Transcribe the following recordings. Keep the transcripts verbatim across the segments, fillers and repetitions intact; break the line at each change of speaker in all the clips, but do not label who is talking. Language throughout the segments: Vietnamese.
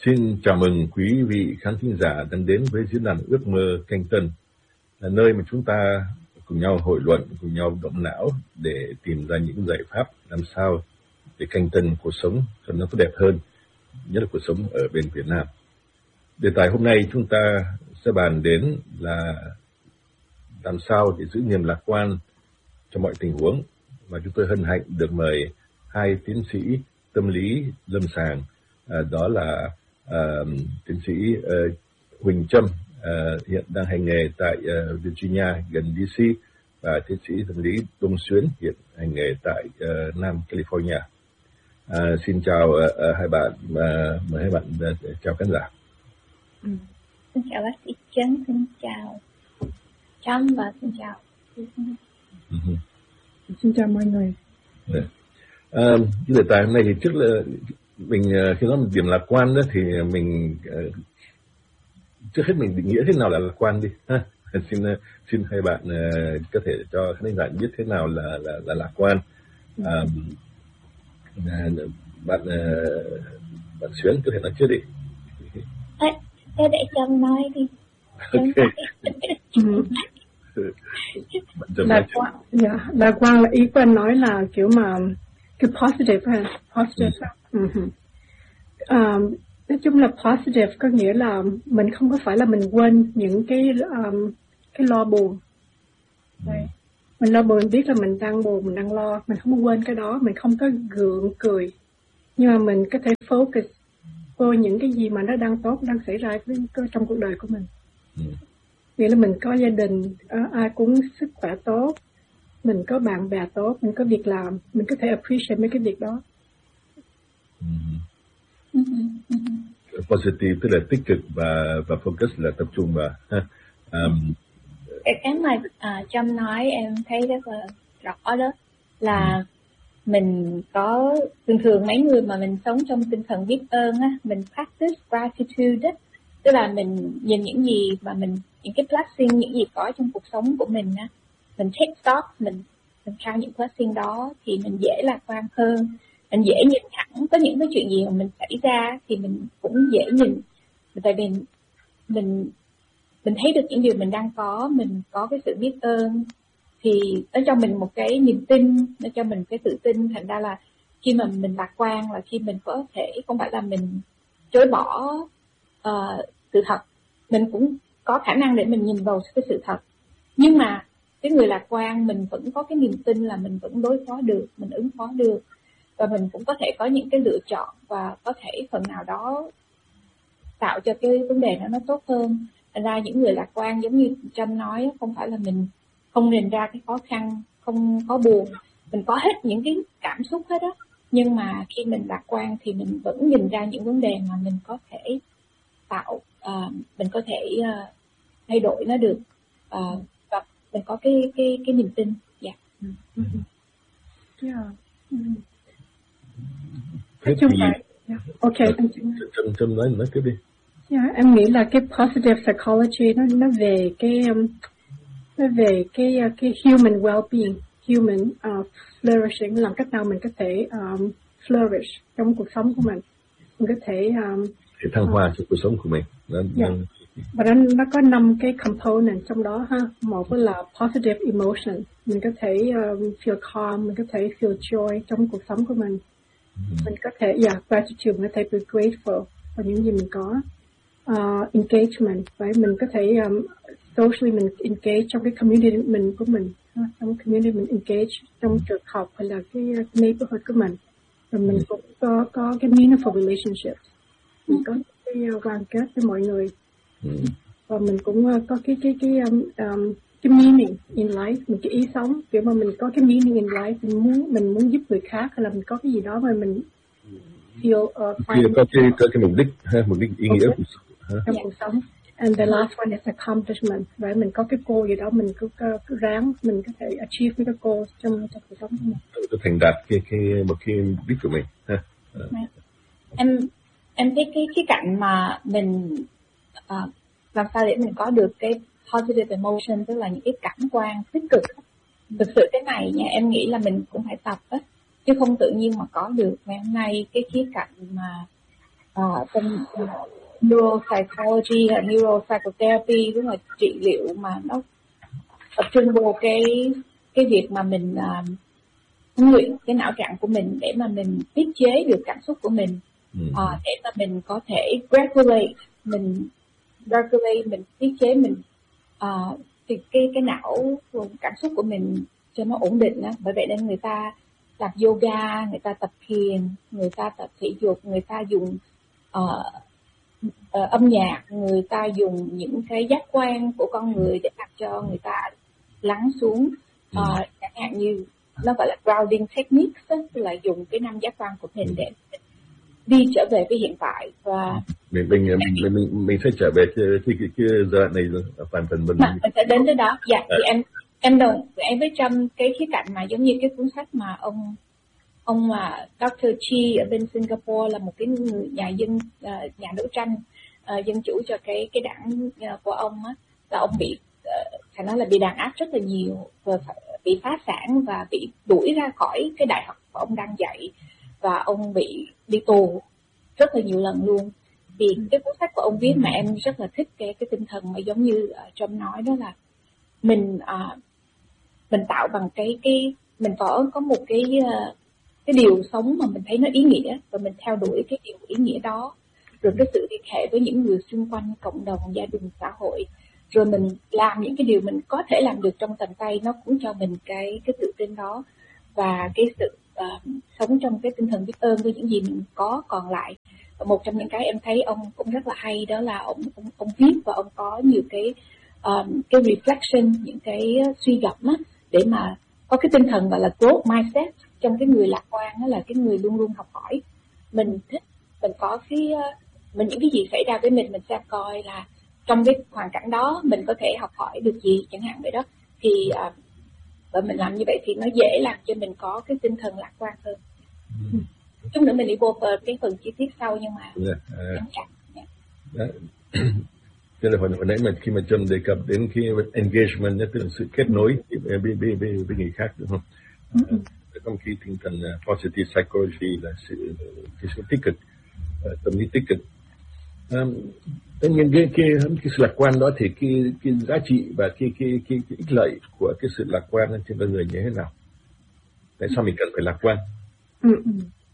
Xin chào mừng quý vị khán thính giả đang đến với diễn đàn Ước Mơ Canh Tân, là nơi mà chúng ta cùng nhau hội luận, cùng nhau động não để tìm ra những giải pháp làm sao để canh tân cuộc sống cho nó tốt đẹp hơn, nhất là cuộc sống ở bên Việt Nam. Đề tài hôm nay chúng ta sẽ bàn đến là làm sao để giữ niềm lạc quan trong mọi tình huống, và chúng tôi hân hạnh được mời hai tiến sĩ tâm lý lâm sàng, à, đó là à, tiến sĩ uh, Huỳnh Trâm, uh, hiện đang hành nghề tại uh, Virginia gần đê xê, và tiến sĩ tâm lý Đông Xuyến hiện hành nghề tại uh, Nam California. Uh, xin chào uh, uh, hai bạn, uh, mời hai bạn uh, chào khán giả.
Ừ. Xin chào bác sĩ Trấn, xin chào Trâm và xin chào.
Uh-huh.
Xin chào mọi người.
Yeah. Uh, cái đề tài hôm nay thì trước là mình uh, khi nói một điểm lạc quan đó thì mình uh, trước hết mình định nghĩa thế nào là lạc quan đi ha. xin uh, xin hai bạn uh, có thể cho khán giả biết thế nào là là, là lạc quan. Uh, uh, bạn uh, bạn Xuyến có thể nói trước đi.
À, thế để Trâm nói đi.
Ok.
Lạc quan, yeah, lạc quan là ý của anh nói là kiểu mà cái positive ha, positive. Ừ. Uh-huh. Um, nói chung là positive có nghĩa là mình không có phải là mình quên những cái um, cái lo buồn. Đây. Mình lo buồn, mình biết là mình đang buồn, mình đang lo, mình không có quên cái đó, mình không có gượng cười, nhưng mà mình có thể focus vô những cái gì mà nó đang tốt, đang xảy ra với, trong cuộc đời của mình.
Ừ. Nghĩa
là mình có gia đình, ai cũng sức khỏe tốt, mình có bạn bè tốt, mình có việc làm, mình có thể appreciate mấy cái việc đó.
Mm-hmm. Mm-hmm. Positive tức là tích cực và và focus là tập trung vào. Um,
cái cái mà uh, Trâm nói em thấy rất là rõ đó là ừ. mình có thường thường mấy người mà mình sống trong tinh thần biết ơn á, mình practice gratitude đó, tức là mình nhìn những gì mà mình những cái blessing, những gì có trong cuộc sống của mình á, mình take stock, mình mình tra những blessing đó thì mình dễ lạc quan hơn, mình dễ nhìn thẳng. Có những cái chuyện gì mà mình xảy ra thì mình cũng dễ nhìn, tại vì mình mình thấy được những điều mình đang có, mình có cái sự biết ơn thì nó cho mình một cái niềm tin, nó cho mình cái tự tin. Thành ra là khi mà mình lạc quan là khi mình có thể không phải là mình chối bỏ uh, sự thật, mình cũng có khả năng để mình nhìn vào cái sự thật, nhưng mà cái người lạc quan mình vẫn có cái niềm tin là mình vẫn đối phó được, mình ứng phó được, và mình cũng có thể có những cái lựa chọn và có thể phần nào đó tạo cho cái vấn đề đó nó tốt hơn. Thành ra những người lạc quan giống như Trâm nói, không phải là mình không nhìn ra cái khó khăn, không có buồn, mình có hết những cái cảm xúc hết á, nhưng mà khi mình lạc quan thì mình vẫn nhìn ra những vấn đề mà mình có thể tạo, uh, mình có thể uh, thay đổi nó được, uh, và mình có cái cái cái niềm tin. Dạ. Yeah. Mm-hmm.
Yeah. Mm-hmm. Nói chung là, yeah. Ok,
Trâm Trâm nói nói tiếp đi.
Yeah, em nghĩ là cái positive psychology nó nó về cái um, nó về cái cái human well-being, human uh, flourishing, làm cách nào mình có thể um, flourish trong cuộc sống của mình, mình có thể um,
để thăng hoa uh, trong cuộc sống của mình. Nó,
yeah. nó... Và nó nó có năm cái component trong đó ha. Một là positive emotion, mình có thể um, feel calm, mình có thể feel joy trong cuộc sống của mình. Mm-hmm. Mình có thể yeah gratitude, mình có thể be grateful for những gì mình có. Uh, engagement, right? Mình có thể um, socially mình engage trong cái community mình của mình, uh, trong community mình engage trong trường học hay là cái uh, neighborhood của mình, rồi mình cũng có có cái meaningful relationships, mình có cái uh, đoàn kết với mọi người, và mình cũng uh, có cái cái cái um, um, cái meaning in life, mình cái ý sống, kiểu mà mình có cái meaning in life, mình muốn mình muốn giúp người khác, hay là mình có cái gì đó mà mình feel uh,
fine. Có cái có cái mục đích ha, mục đích ý nghĩa của
trong cuộc sống. And the last one is accomplishment, right? Mình có cái goal gì đó, mình cứ, cứ, cứ ráng, mình có thể achieve cái goal trong, trong cuộc sống của mình.
Tôi thành đạt cái cái một cái mục đích của mình. Ha.
Em em thấy cái cái cạnh mà mình uh, làm sao để mình có được cái positive emotion, tức là những cái cảm quan tích cực. Thực sự cái này nha, em nghĩ là mình cũng phải tập á, chứ không tự nhiên mà có được. Ngày hôm nay cái khía cạnh mà uh, trong uh, neuropsychology hay neuropsychotherapy, tức là trị liệu mà nó tập trung vô cái cái việc mà mình uh, huấn luyện cái não trạng của mình để mà mình tiết chế được cảm xúc của mình, uh, để mà mình có thể regulate, mình regulate, mình tiết chế mình uh, thì cái cái não cảm xúc của mình cho nó ổn định á. Bởi vậy nên người ta tập yoga, người ta tập thiền, người ta tập thể dục, người ta dùng uh, uh, âm nhạc, người ta dùng những cái giác quan của con người để làm cho người ta lắng xuống, uh, chẳng hạn như nó gọi là grounding techniques đó, tức là dùng cái năm giác quan của mình để đi trở về với hiện tại. Và
mình mình mình mình, mình sẽ trở về cái cái cái, cái giai đoạn này rồi, phần phần mình
mình sẽ đến tới đó. Dạ, thì em em đồng em với Trâm cái khía cạnh mà giống như cái cuốn sách mà ông ông mà doctor Chi ở bên Singapore là một cái người nhà dân uh, nhà đấu tranh uh, dân chủ cho cái cái đảng uh, của ông á, là ông bị uh, phải nói là bị đàn áp rất là nhiều, và bị phá sản và bị đuổi ra khỏi cái đại học mà ông đang dạy, và ông bị đi tù rất là nhiều lần luôn. Thì cái cuốn sách của ông viết mà em rất là thích cái cái tinh thần mà giống như uh, Trâm nói, đó là mình uh, mình tạo bằng cái cái mình có có một cái uh, cái điều sống mà mình thấy nó ý nghĩa, và mình theo đuổi cái điều ý nghĩa đó, rồi cái sự liên hệ với những người xung quanh, cộng đồng, gia đình, xã hội, rồi mình làm những cái điều mình có thể làm được trong tầm tay, nó cũng cho mình cái cái tự tin đó, và cái sự uh, sống trong cái tinh thần biết ơn với những gì mình có còn lại. Và một trong những cái em thấy ông cũng rất là hay, đó là ông ông, ông viết và ông có nhiều cái um, cái reflection, những cái suy gẫm á, để mà có cái tinh thần gọi là growth mindset trong cái người lạc quan. Đó là cái người luôn luôn học hỏi. Mình thích, mình có cái mình những cái gì xảy ra với mình, mình xem coi là trong cái hoàn cảnh đó mình có thể học hỏi được gì, chẳng hạn vậy đó. Thì uh, và mình làm như vậy thì nó dễ làm cho mình có cái tinh thần lạc quan hơn. Ừ. Chút nữa mình đi vô cái phần chi tiết sau, nhưng mà
yeah, uh, yeah. Tức là hồi, hồi nãy mà khi mà Trâm đề cập đến cái engagement, tức là sự kết nối với, với, với, với người khác, đúng không? Uh, trong khi tinh thần uh, positive psychology là sự cái sự tích cực, uh, tâm lý tích cực. Um, tất nhiên cái, cái, cái sự lạc quan đó thì cái, cái giá trị và cái, cái, cái, cái ích lợi của cái sự lạc quan trên con người như thế nào? Tại sao mình cần phải lạc quan?
Ừ.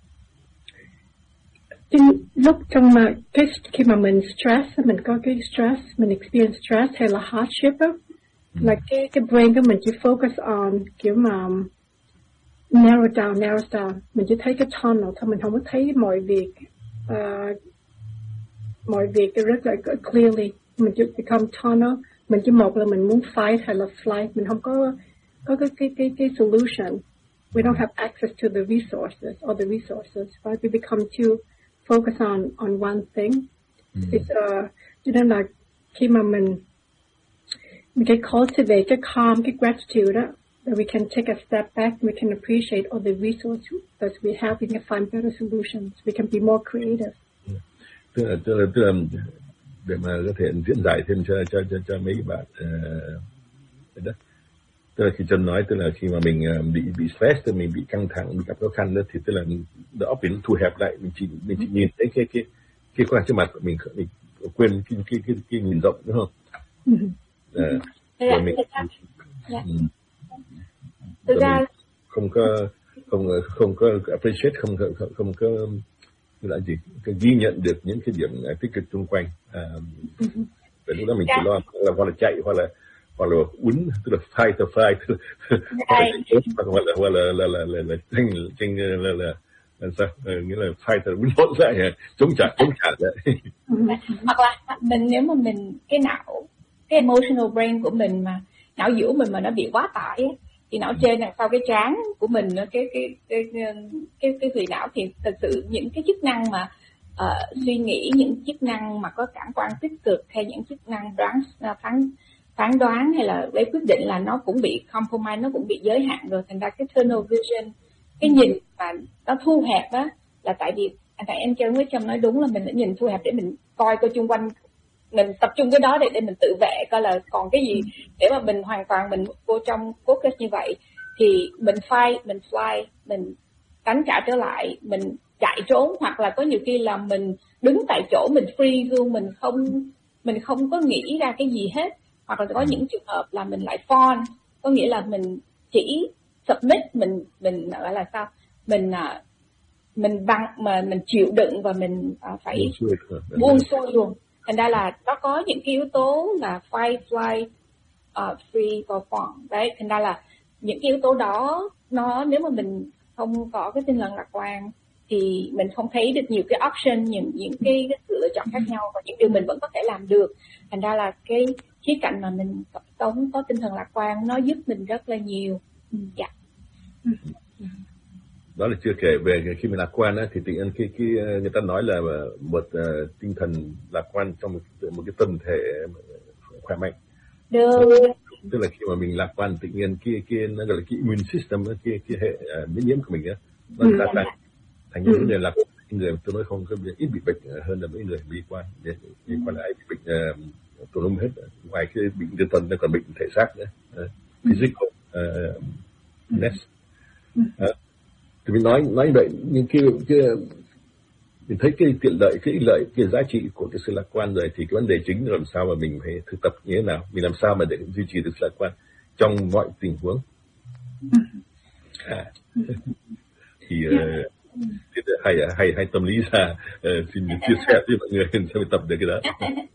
Lúc trong mà cái khi mà mình stress, mình có cái stress, mình experience stress hay là hardship á, ừ. là cái cái brain của mình chỉ focus on kiểu mà narrow down, narrow down, mình chỉ thấy cái tunnel thôi, mình không có thấy mọi việc uh, mọi việc rất là clearly. Mình chỉ become tunnel, mình chỉ một là mình muốn fight hay là flight, mình không có có cái cái cái cái solution. We don't have access to the resources or the resources, right? We become too focus on on one thing. Mm. It's uh, cho nên là khi mà mình mình cái cultivate cái calm, cái gratitude đó, that we can take a step back, we can appreciate all the resources that we have, we can find better solutions, we can be more creative.
Mm. Tức là tức là tức là để mà có thể diễn giải thêm cho cho cho cho mấy bạn uh, đó. Tức là khi Trâm nói, tức là khi mà mình bị bị stress, tức là mình bị căng thẳng, bị gặp khó khăn đó, thì tức là đầu óc mình thu hẹp lại, mình chỉ mình chỉ nhìn thấy cái cái cái quan trước mặt của mình, mình quên cái cái cái cái nhìn rộng, đúng không? À, rồi mình
thực ra
không có không không có appreciate, không không không có là gì, cái ghi nhận được những cái điểm tích cực xung quanh. À, và lúc đó mình chỉ lo là hoặc là chạy, hoặc là hoặc là uốn, tức là fight or fight, hoặc là hoặc là là là là là tranh tranh là là là sao, nghĩa là fight or uốn hỗn lại, chống trả chống trả đấy.
Hoặc là mình nếu mà mình cái não cái emotional brain của mình mà não giữa mình mà nó bị quá tải ấy, thì não trên đằng sau cái trán của mình, cái cái cái cái cái thùy não, thì thật sự những cái chức năng mà uh, suy nghĩ, những chức năng mà có cảm quan tích cực, hay những chức năng đoán phán phán đoán hay là lấy quyết định là nó cũng bị compromise, nó cũng bị giới hạn rồi. Thành ra cái tunnel vision, cái nhìn mà nó thu hẹp á, là tại vì tại em chơi với Trâm nói đúng là mình đã nhìn thu hẹp để mình coi coi chung quanh, mình tập trung cái đó để để mình tự vệ coi là còn cái gì để mà mình hoàn toàn mình vô trong focus như vậy, thì mình fight, mình fly, mình đánh trả trở lại, mình chạy trốn, hoặc là có nhiều khi là mình đứng tại chỗ mình freeze luôn, mình không mình không có nghĩ ra cái gì hết, hoặc là có những trường hợp là mình lại fawn, có nghĩa là mình chỉ submit, mình mình gọi là sao, mình mình bằng mà mình chịu đựng và mình uh, phải buông xuôi luôn. Thành ra là nó có những cái yếu tố là fight, flight, uh, free or fawn đấy. Thành ra là những cái yếu tố đó, nó nếu mà mình không có cái tinh thần lạc quan thì mình không thấy được nhiều cái option, những những cái, cái sự lựa chọn khác nhau và những điều mình vẫn có thể làm được. Thành ra là cái khía cạnh mà mình tập sống có tinh thần lạc quan nó giúp mình rất là nhiều. Dạ.
Đó là chưa kể về khi mình lạc quan á, thì tự nhiên khi, khi người ta nói là một uh, tinh thần lạc quan trong một, một cái tâm thể khỏe mạnh.
Được.
Tức là khi mà mình lạc quan tự nhiên kia kia nó gọi là cái immune system, kia cái hệ uh, miễn nhiễm của mình á, nó gia tăng thành những người lạc quan, người tôi nói không có ít bị bệnh hơn là mấy người bi quan. Bi quan là ai bị bệnh uh, tùm lum hết, ngoài cái bệnh tinh thần nó còn bệnh thể xác nữa, uh, physical uh, ness. Uh, thì mình nói nói vậy, nhưng kia kia mình thấy cái tiện lợi, cái lợi, cái giá trị của cái sự lạc quan rồi, thì cái vấn đề chính là làm sao mà mình phải thực tập như thế nào, mình làm sao mà để duy trì được sự lạc quan trong mọi tình huống. À. Thì uh, hay hay hay tâm lý ra uh, xin chia sẻ với mọi người sao mình tập được cái đó.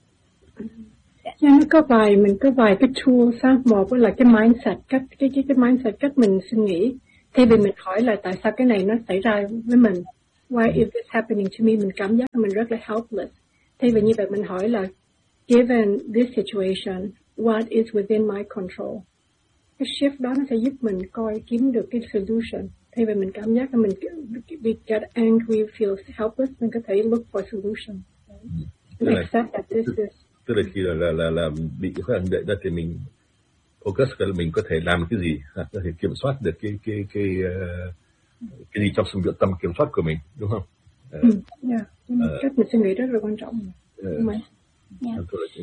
Nó có vài mình có vài cái tool sao, một là cái mindset, cách cái cái cái mindset cách mình suy nghĩ. Thay vì mình hỏi là tại sao cái này nó xảy ra với mình, why is this happening to me, mình cảm giác mình rất là helpless. Thay vì như vậy mình hỏi là given this situation, what is within my control. Cái shift đó nó sẽ giúp mình coi kiếm được cái solution. Thay vì mình cảm giác là mình we get angry, feel helpless, mình có thể look for solution.
Tức
accept that this
tức,
is.
Tức là khi là là là, là bị cái hành động đó thì mình focus là mình có thể làm cái gì, có thể kiểm soát được cái cái cái uh, cái gì trong sự tâm kiểm soát của mình, đúng không? Uh,
ừ, yeah. uh, cách mình suy nghĩ rất là quan trọng.
Uh, yeah.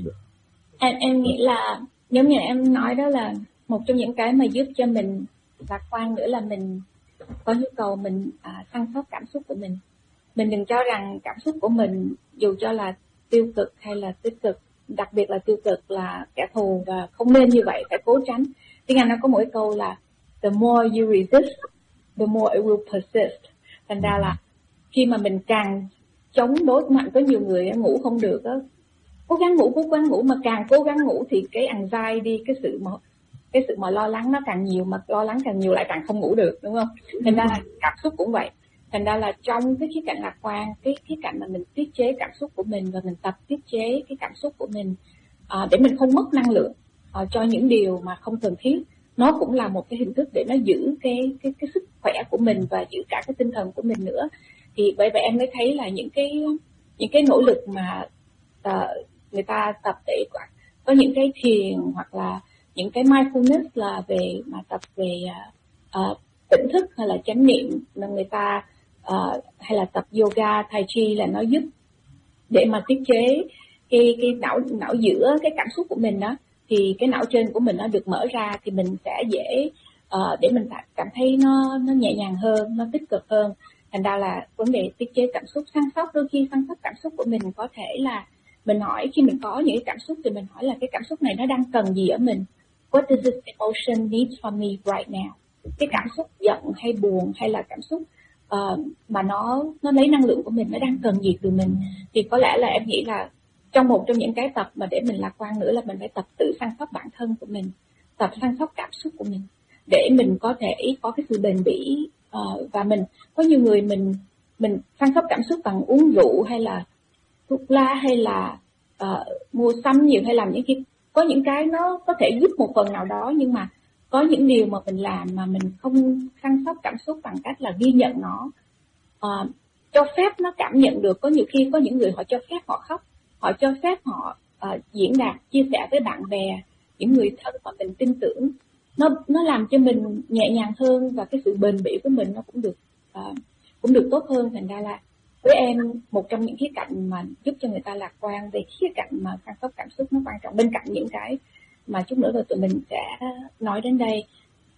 em em nghĩ là giống như em nói đó, là một trong những cái mà giúp cho mình lạc quan nữa là mình có nhu cầu mình à, săn sóc cảm xúc của mình. Mình đừng cho rằng cảm xúc của mình dù cho là tiêu cực hay là tích cực, đặc biệt là tiêu cực là kẻ thù và không nên như vậy, phải cố tránh. Tiếng Anh nó có mỗi câu là the more you resist, the more it will persist. Thành ra là khi mà mình càng chống đối mạnh, có nhiều người ngủ không được đó, cố gắng ngủ, cố gắng ngủ, mà càng cố gắng ngủ thì cái anxiety, cái sự mà cái sự mà lo lắng nó càng nhiều, mà lo lắng càng nhiều lại càng không ngủ được, đúng không? Thành ra là cảm xúc cũng vậy. Thành ra là trong cái khía cạnh lạc quan, cái khía cạnh mà mình tiết chế cảm xúc của mình và mình tập tiết chế cái cảm xúc của mình à, để mình không mất năng lượng à, cho những điều mà không cần thiết, nó cũng là một cái hình thức để nó giữ cái cái cái sức khỏe của mình và giữ cả cái tinh thần của mình nữa. Thì bởi vậy em mới thấy là những cái những cái nỗ lực mà uh, người ta tập để có những cái thiền hoặc là những cái mindfulness là về mà tập về uh, tỉnh thức hay là chánh niệm, là người ta uh, hay là tập yoga, tai chi, là nó giúp để mà tiết chế cái cái não não giữa cái cảm xúc của mình đó, thì cái não trên của mình nó được mở ra thì mình sẽ dễ uh, để mình cảm thấy nó nó nhẹ nhàng hơn, nó tích cực hơn. Thành ra là vấn đề tiết chế cảm xúc, săn sóc, đôi khi săn sóc cảm xúc của mình có thể là mình hỏi, khi mình có những cái cảm xúc thì mình hỏi là cái cảm xúc này nó đang cần gì ở mình. What does this emotion need from me right now? Cái cảm xúc giận hay buồn hay là cảm xúc uh, mà nó nó lấy năng lượng của mình, nó đang cần gì từ mình. Thì có lẽ là em nghĩ là trong một trong những cái tập mà để mình lạc quan nữa là mình phải tập tự săn sóc bản thân của mình, tập săn sóc cảm xúc của mình để mình có thể có cái sự bền bỉ. Uh, và mình có nhiều người mình mình săn sóc cảm xúc bằng uống rượu hay là thuốc lá hay là uh, mua sắm nhiều hay làm những cái, có những cái nó có thể giúp một phần nào đó, nhưng mà có những điều mà mình làm mà mình không săn sóc cảm xúc bằng cách là ghi nhận nó, uh, cho phép nó cảm nhận được. Có nhiều khi có những người họ cho phép họ khóc, họ cho phép họ uh, diễn đạt, chia sẻ với bạn bè, những người thân mà mình tin tưởng. Nó nó làm cho mình nhẹ nhàng hơn và cái sự bền bỉ của mình nó cũng được uh, cũng được tốt hơn. Thành ra là với em, một trong những khía cạnh mà giúp cho người ta lạc quan về khía cạnh mà săn sóc cảm xúc nó quan trọng, bên cạnh những cái mà chút nữa rồi tụi mình sẽ nói đến đây,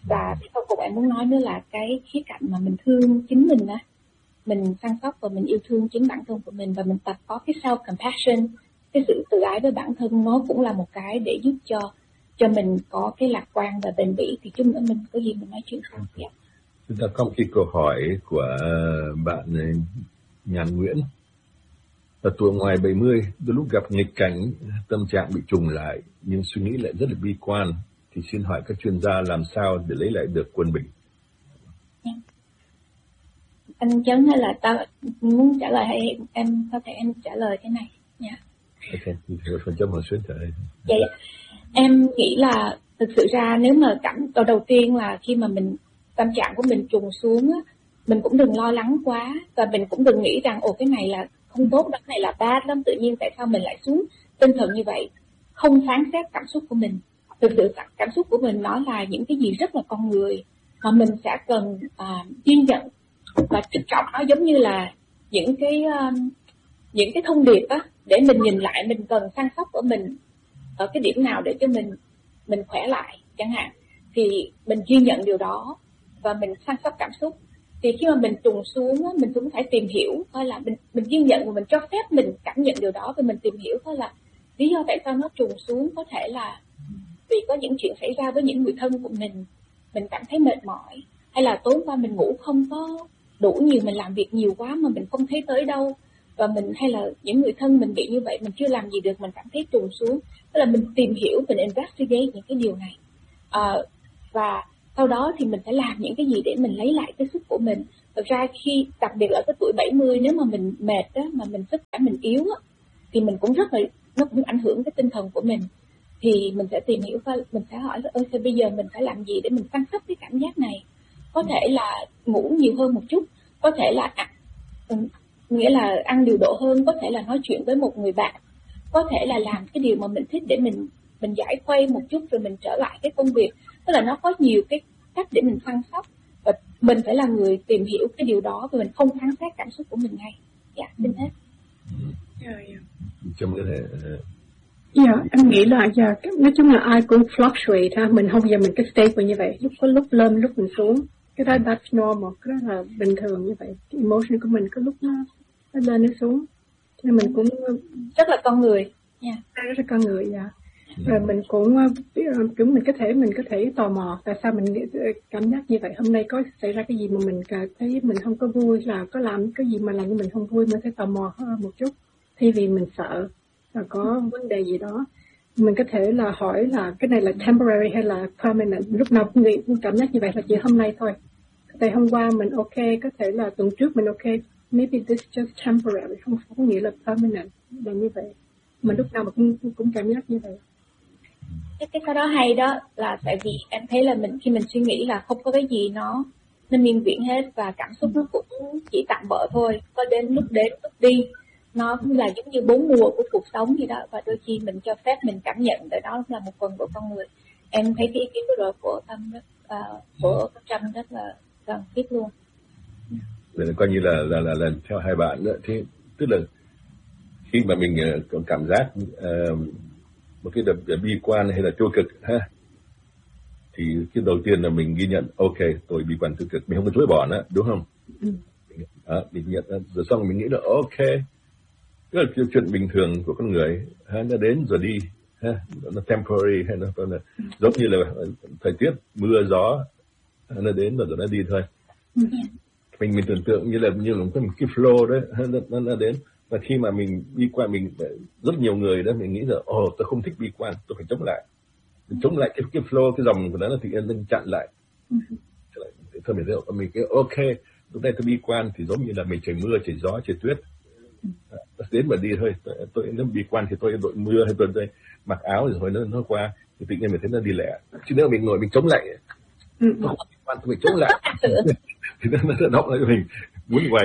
Và cái sau cùng em muốn nói nữa là cái khía cạnh mà mình thương chính mình á, mình săn sóc và mình yêu thương chính bản thân của mình, và mình tập có cái self compassion, cái sự tự ái với bản thân, nó cũng là một cái để giúp cho cho mình có cái lạc quan và bền bỉ. Thì chút nữa mình có gì mình nói chuyện sau. Yeah.
Chúng ta có một cái câu hỏi của bạn Nhàn Nguyễn. Ở tuổi ngoài bảy mươi, đôi lúc gặp nghịch cảnh, tâm trạng bị trùng lại, nhưng suy nghĩ lại rất là bi quan. Thì xin hỏi các chuyên gia làm sao để lấy lại được quân bình?
Yeah. Anh Chấn hay là tao muốn trả lời, hay em có thể em trả lời cái này nha. Yeah.
Ok, thì phần trăm hỏi xuyên trả lời.
Dạ, yeah. Em nghĩ là thực sự ra nếu mà cảm đầu đầu tiên là khi mà mình tâm trạng của mình trùng xuống á, mình cũng đừng lo lắng quá, và mình cũng đừng nghĩ rằng ồ cái này là không tốt, cái này là bad lắm, tự nhiên tại sao mình lại xuống tinh thần như vậy. Không phán xét cảm xúc của mình. Thực sự cảm xúc của mình nó là những cái gì rất là con người mà mình sẽ cần uh, ghi nhận và trân trọng. Nó giống như là những cái uh, những cái thông điệp á, để mình nhìn lại mình cần săn sóc của mình ở cái điểm nào để cho mình mình khỏe lại chẳng hạn, thì mình ghi nhận điều đó và mình săn sóc cảm xúc. Thì khi mà mình trùng xuống á, mình cũng phải tìm hiểu coi là mình mình ghi nhận và mình cho phép mình cảm nhận điều đó, và mình tìm hiểu coi là lý do tại sao nó trùng xuống. Có thể là vì có những chuyện xảy ra với những người thân của mình, mình cảm thấy mệt mỏi, hay là tối qua mình ngủ không có đủ nhiều, mình làm việc nhiều quá mà mình không thấy tới đâu, và mình hay là những người thân mình bị như vậy, mình chưa làm gì được, mình cảm thấy trùng xuống. Tức là mình tìm hiểu, mình investigate những cái điều này, à, và sau đó thì mình phải làm những cái gì để mình lấy lại cái sức của mình. Thực ra khi đặc biệt là cái tuổi bảy mươi, nếu mà mình mệt á, mà mình sức khỏe mình yếu á, thì mình cũng rất là nó cũng ảnh hưởng cái tinh thần của mình. Thì mình sẽ tìm hiểu và mình sẽ hỏi là ơi thì bây giờ mình phải làm gì để mình săn sóc cái cảm giác này. Có thể là ngủ nhiều hơn một chút, có thể là ăn, nghĩa là ăn điều độ hơn, có thể là nói chuyện với một người bạn, có thể là làm cái điều mà mình thích để mình mình giải khuây một chút rồi mình trở lại cái công việc. Tức là nó có nhiều cái cách để mình săn sóc, và mình phải là người tìm hiểu cái điều đó và mình không phán xét cảm xúc của mình ngay. Dạ, xin hết.
Trong cái thể
Dạ, yeah, em nghĩ là dạ, nói chung là ai cũng fluctuate ha, mình không giờ mình cái stable như vậy, lúc có lúc lên lúc mình xuống, cái đó that's normal, cái đó là bình thường như vậy. Cái emotion của mình có lúc nó nó lên nó xuống, nên mình cũng
rất là con người, nha,
yeah. rất là con người, dạ. Yeah. Rồi mình cũng cũng mình có thể mình có thể tò mò tại sao mình cảm giác như vậy, hôm nay có xảy ra cái gì mà mình thấy mình không có vui, là có làm cái gì mà làm cho mình không vui, mình sẽ tò mò hơn một chút, thay vì mình sợ là có vấn đề gì đó. Mình có thể là hỏi là cái này là temporary hay là permanent. Lúc nào cũng nghĩ cũng cảm giác như vậy là chỉ hôm nay thôi. Có thể hôm qua mình ok, có thể là tuần trước mình ok, maybe this just temporary, không có nghĩa là permanent là như vậy. Mà lúc nào mà cũng cũng cảm giác như vậy.
Cái cái cái đó hay đó, là tại vì em thấy là mình khi mình suy nghĩ là không có cái gì nó nó miên viễn hết, và cảm xúc nó cũng chỉ tạm bợ thôi, có đến lúc đến lúc đi. Nó cũng là giống như bốn mùa của cuộc sống gì đó, và đôi khi mình cho phép mình cảm nhận tại đó là một phần của con người. Em thấy cái ý kiến vừa rồi của Tâm rất, uh, của Trâm rất là cần thiết luôn.
Để coi như là là là, là theo hai bạn nữa, thì tức là khi mà mình uh, cảm giác uh, một cái đợt bi quan hay là tiêu cực ha, thì cái đầu tiên là mình ghi nhận ok tôi bi quan tiêu cực, mình không có chối bỏ nữa, đúng không? Ừ. Đó, mình nhận rồi xong mình nghĩ là ok, cái là chuyện bình thường của con người ha, nó đến rồi đi ha, nó temporary hay nó, nó giống như là thời tiết mưa gió, nó đến rồi, rồi nó đi thôi. Ừ. mình mình tưởng tượng như là như là một cái flow đấy, nó, nó, nó đến. Và khi mà mình bi quan, mình rất nhiều người đó mình nghĩ là ồ oh, tôi không thích bi quan, tôi phải chống lại, mình chống lại cái cái flow, cái dòng của nó là thì nên chặn lại. Ừ. Thôi mình thấy mình cái ok, lúc này tôi bi quan thì giống như là mình trời mưa trời gió trời tuyết, ừ. đến mà đi thôi. Tôi, tôi nó bi quan thì tôi đội mưa hay tôi đây mặc áo rồi nó nó qua thì tự nhiên mình thấy nó đi lẹ. Chứ nếu mình ngồi mình chống lại, ừ. tôi không bi quan tôi phải chống lại thì nó nó động lại cho mình muốn hoài.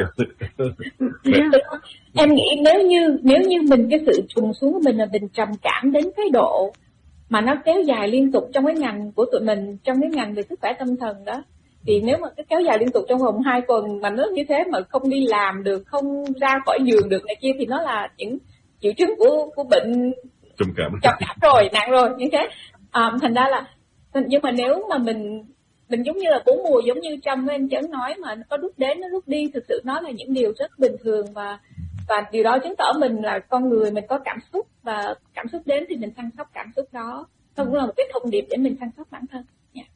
Em nghĩ nếu như nếu như mình cái sự trùng xuống của mình là mình trầm cảm đến cái độ mà nó kéo dài liên tục trong cái ngành của tụi mình, trong cái ngành về sức khỏe tâm thần đó, thì nếu mà cái kéo dài liên tục trong vòng hai tuần mà nó như thế mà không đi làm được, không ra khỏi giường được này kia, thì nó là những triệu chứng của của bệnh
trầm cảm
trầm cảm rồi, nặng rồi như thế. À, thành ra là nhưng mà nếu mà mình mình giống như là bốn mùa, giống như Trâm với anh Chấn nói, mà có lúc đến nó lúc đi, thực sự nó là những điều rất bình thường, và và điều đó chứng tỏ mình là con người, mình có cảm xúc, và cảm xúc đến thì mình săn sóc cảm xúc đó. Nó cũng là một cái thông điệp để mình săn sóc bản thân. Yeah.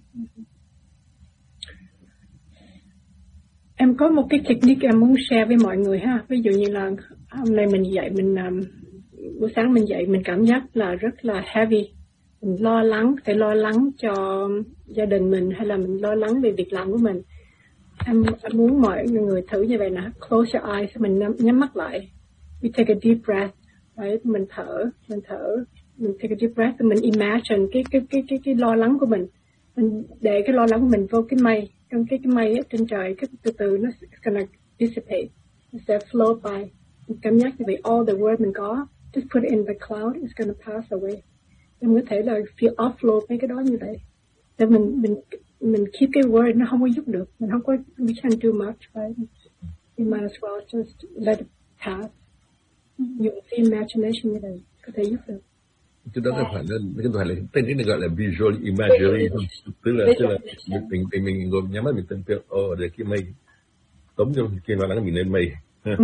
Em có một cái technique em muốn share với mọi người ha. Ví dụ như là hôm nay mình dậy, mình um, buổi sáng mình dậy mình cảm giác là rất là heavy, mình lo lắng, phải lo lắng cho gia đình mình, hay là mình lo lắng về việc làm của mình. Em, em muốn mọi người thử như vậy nè. Close your eyes, mình nhắm, nhắm mắt lại. We take a deep breath, right? Mình thở, mình thở, mình take a deep breath, mình imagine cái cái cái cái cái lo lắng của mình, mình để cái lo lắng của mình vô cái mây, trong cái cái mây ở trên trời, cái từ từ nó sẽ gonna dissipate, nó sẽ float by. Mình cảm giác như vậy, all the word mình có, just put it in the cloud, it's gonna pass away. Em có thể là feel offload mấy cái đó như vậy. Để mình mình mình keep cái word, nó không có giúp được, mình không có, we can't do much, right? We might as well just let it pass. Dùng cái imagination như vậy có thể giúp được.
Cái đó không phải là cái phải là tên cái này gọi là visual imagery, tức là tức là mình mình mình ngồi nhắm mắt mình tưởng tượng, ô để cái mây tống trong kia lo lắng mình lên mây.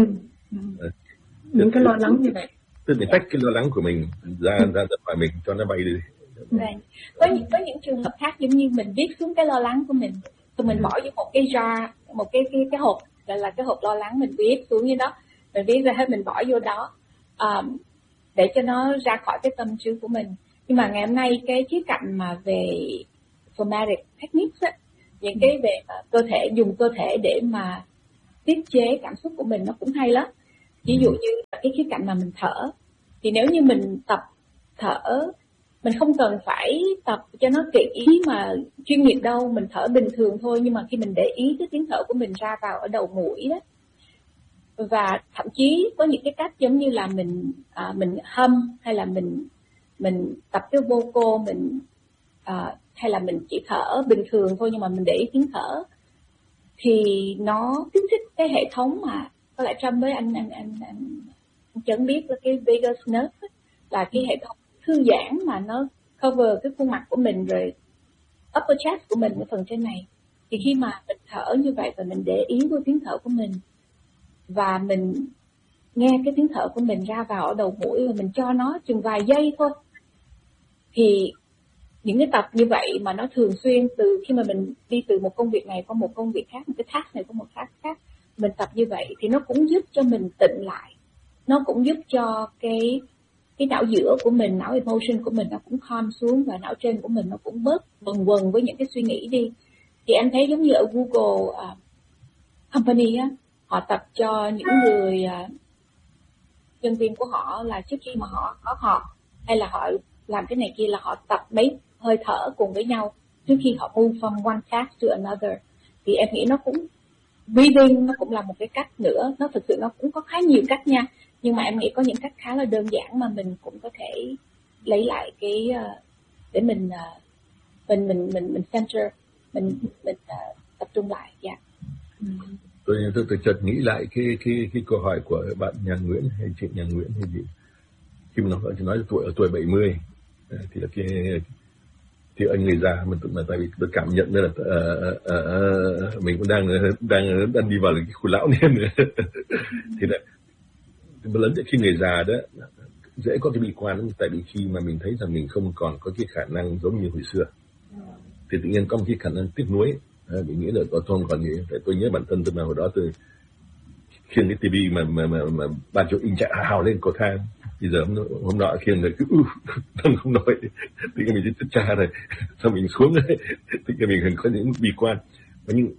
Những cái lo lắng như vậy.
Tức là tách cái lo lắng của mình ra ra ra khỏi mình cho nó bay đi.
Right. Có những có những trường hợp khác giống như mình viết xuống cái lo lắng của mình, rồi mình bỏ vô một cái jar, một cái cái cái hộp, gọi là cái hộp lo lắng, mình viết xuống như đó, mình viết ra hết, mình bỏ vô đó, um, để cho nó ra khỏi cái tâm trí của mình. Nhưng mà ngày hôm nay cái khía cạnh mà về somatic techniques á, những cái về cơ thể, dùng cơ thể để mà tiết chế cảm xúc của mình nó cũng hay lắm. Ví dụ như cái khía cạnh mà mình thở, thì nếu như mình tập thở, mình không cần phải tập cho nó kỹ mà chuyên nghiệp đâu, mình thở bình thường thôi, nhưng mà khi mình để ý cái tiếng thở của mình ra vào ở đầu mũi đó, và thậm chí có những cái cách giống như là mình à, mình hum, hay là mình mình tập cái vocal, mình à, hay là mình chỉ thở bình thường thôi, nhưng mà mình để ý tiếng thở, thì nó kích thích cái hệ thống mà có lẽ Trâm với anh anh anh anh, anh Chấn biết là cái vagus nerve ấy, là cái hệ thống thư giãn mà nó cover cái khuôn mặt của mình, rồi upper chest của mình, cái phần trên này. Thì khi mà mình thở như vậy và mình để ý với tiếng thở của mình, và mình nghe cái tiếng thở của mình ra vào ở đầu mũi, và mình cho nó chừng vài giây thôi, thì những cái tập như vậy mà nó thường xuyên, từ khi mà mình đi từ một công việc này qua một công việc khác, một cái task này qua một task khác, mình tập như vậy thì nó cũng giúp cho mình tịnh lại, nó cũng giúp cho cái cái não giữa của mình, não emotion của mình nó cũng calm xuống, và não trên của mình nó cũng bớt vần vần với những cái suy nghĩ đi. Thì anh thấy giống như ở Google uh, Company á, họ tập cho những người uh, nhân viên của họ là trước khi mà họ có họp hay là họ làm cái này kia là họ tập mấy hơi thở cùng với nhau trước khi họ move from one task to another. Thì em nghĩ nó cũng, breathing nó cũng là một cái cách nữa, nó thực sự nó cũng có khá nhiều cách nha, nhưng mà em nghĩ có những cách khá là đơn giản mà mình cũng có thể lấy lại cái uh, để mình uh, mình mình mình mình center, mình mình uh, tập trung lại. Dạ. Yeah.
Tôi tôi tôi chợt nghĩ lại cái cái cái câu hỏi của bạn nhà Nguyễn hay chị nhà Nguyễn hay gì, khi mà nó nói tuổi ở tuổi bảy mươi thì là cái thì anh người già mình tự mà tại vì tôi cảm nhận là uh, uh, uh, mình cũng đang đang đang đi vào cái khu lão niên thì là lớn khi người già đó dễ có cái bị quan, tại vì khi mà mình thấy rằng mình không còn có cái khả năng giống như hồi xưa thì tự nhiên có một cái khả năng tiếc nuối. À, mình nghĩ là có không còn gì. Tại tôi nhớ bản thân tôi là hồi đó tôi khiêng cái tivi mà mà mà, mà ban chỗ in chạy hào lên cầu thang, bây giờ hôm, hôm nọ khiêng rồi cứ uh, không nói, thì mình chỉ cha rồi sao mình xuống đấy, thì mình có những bi quan. Và nhưng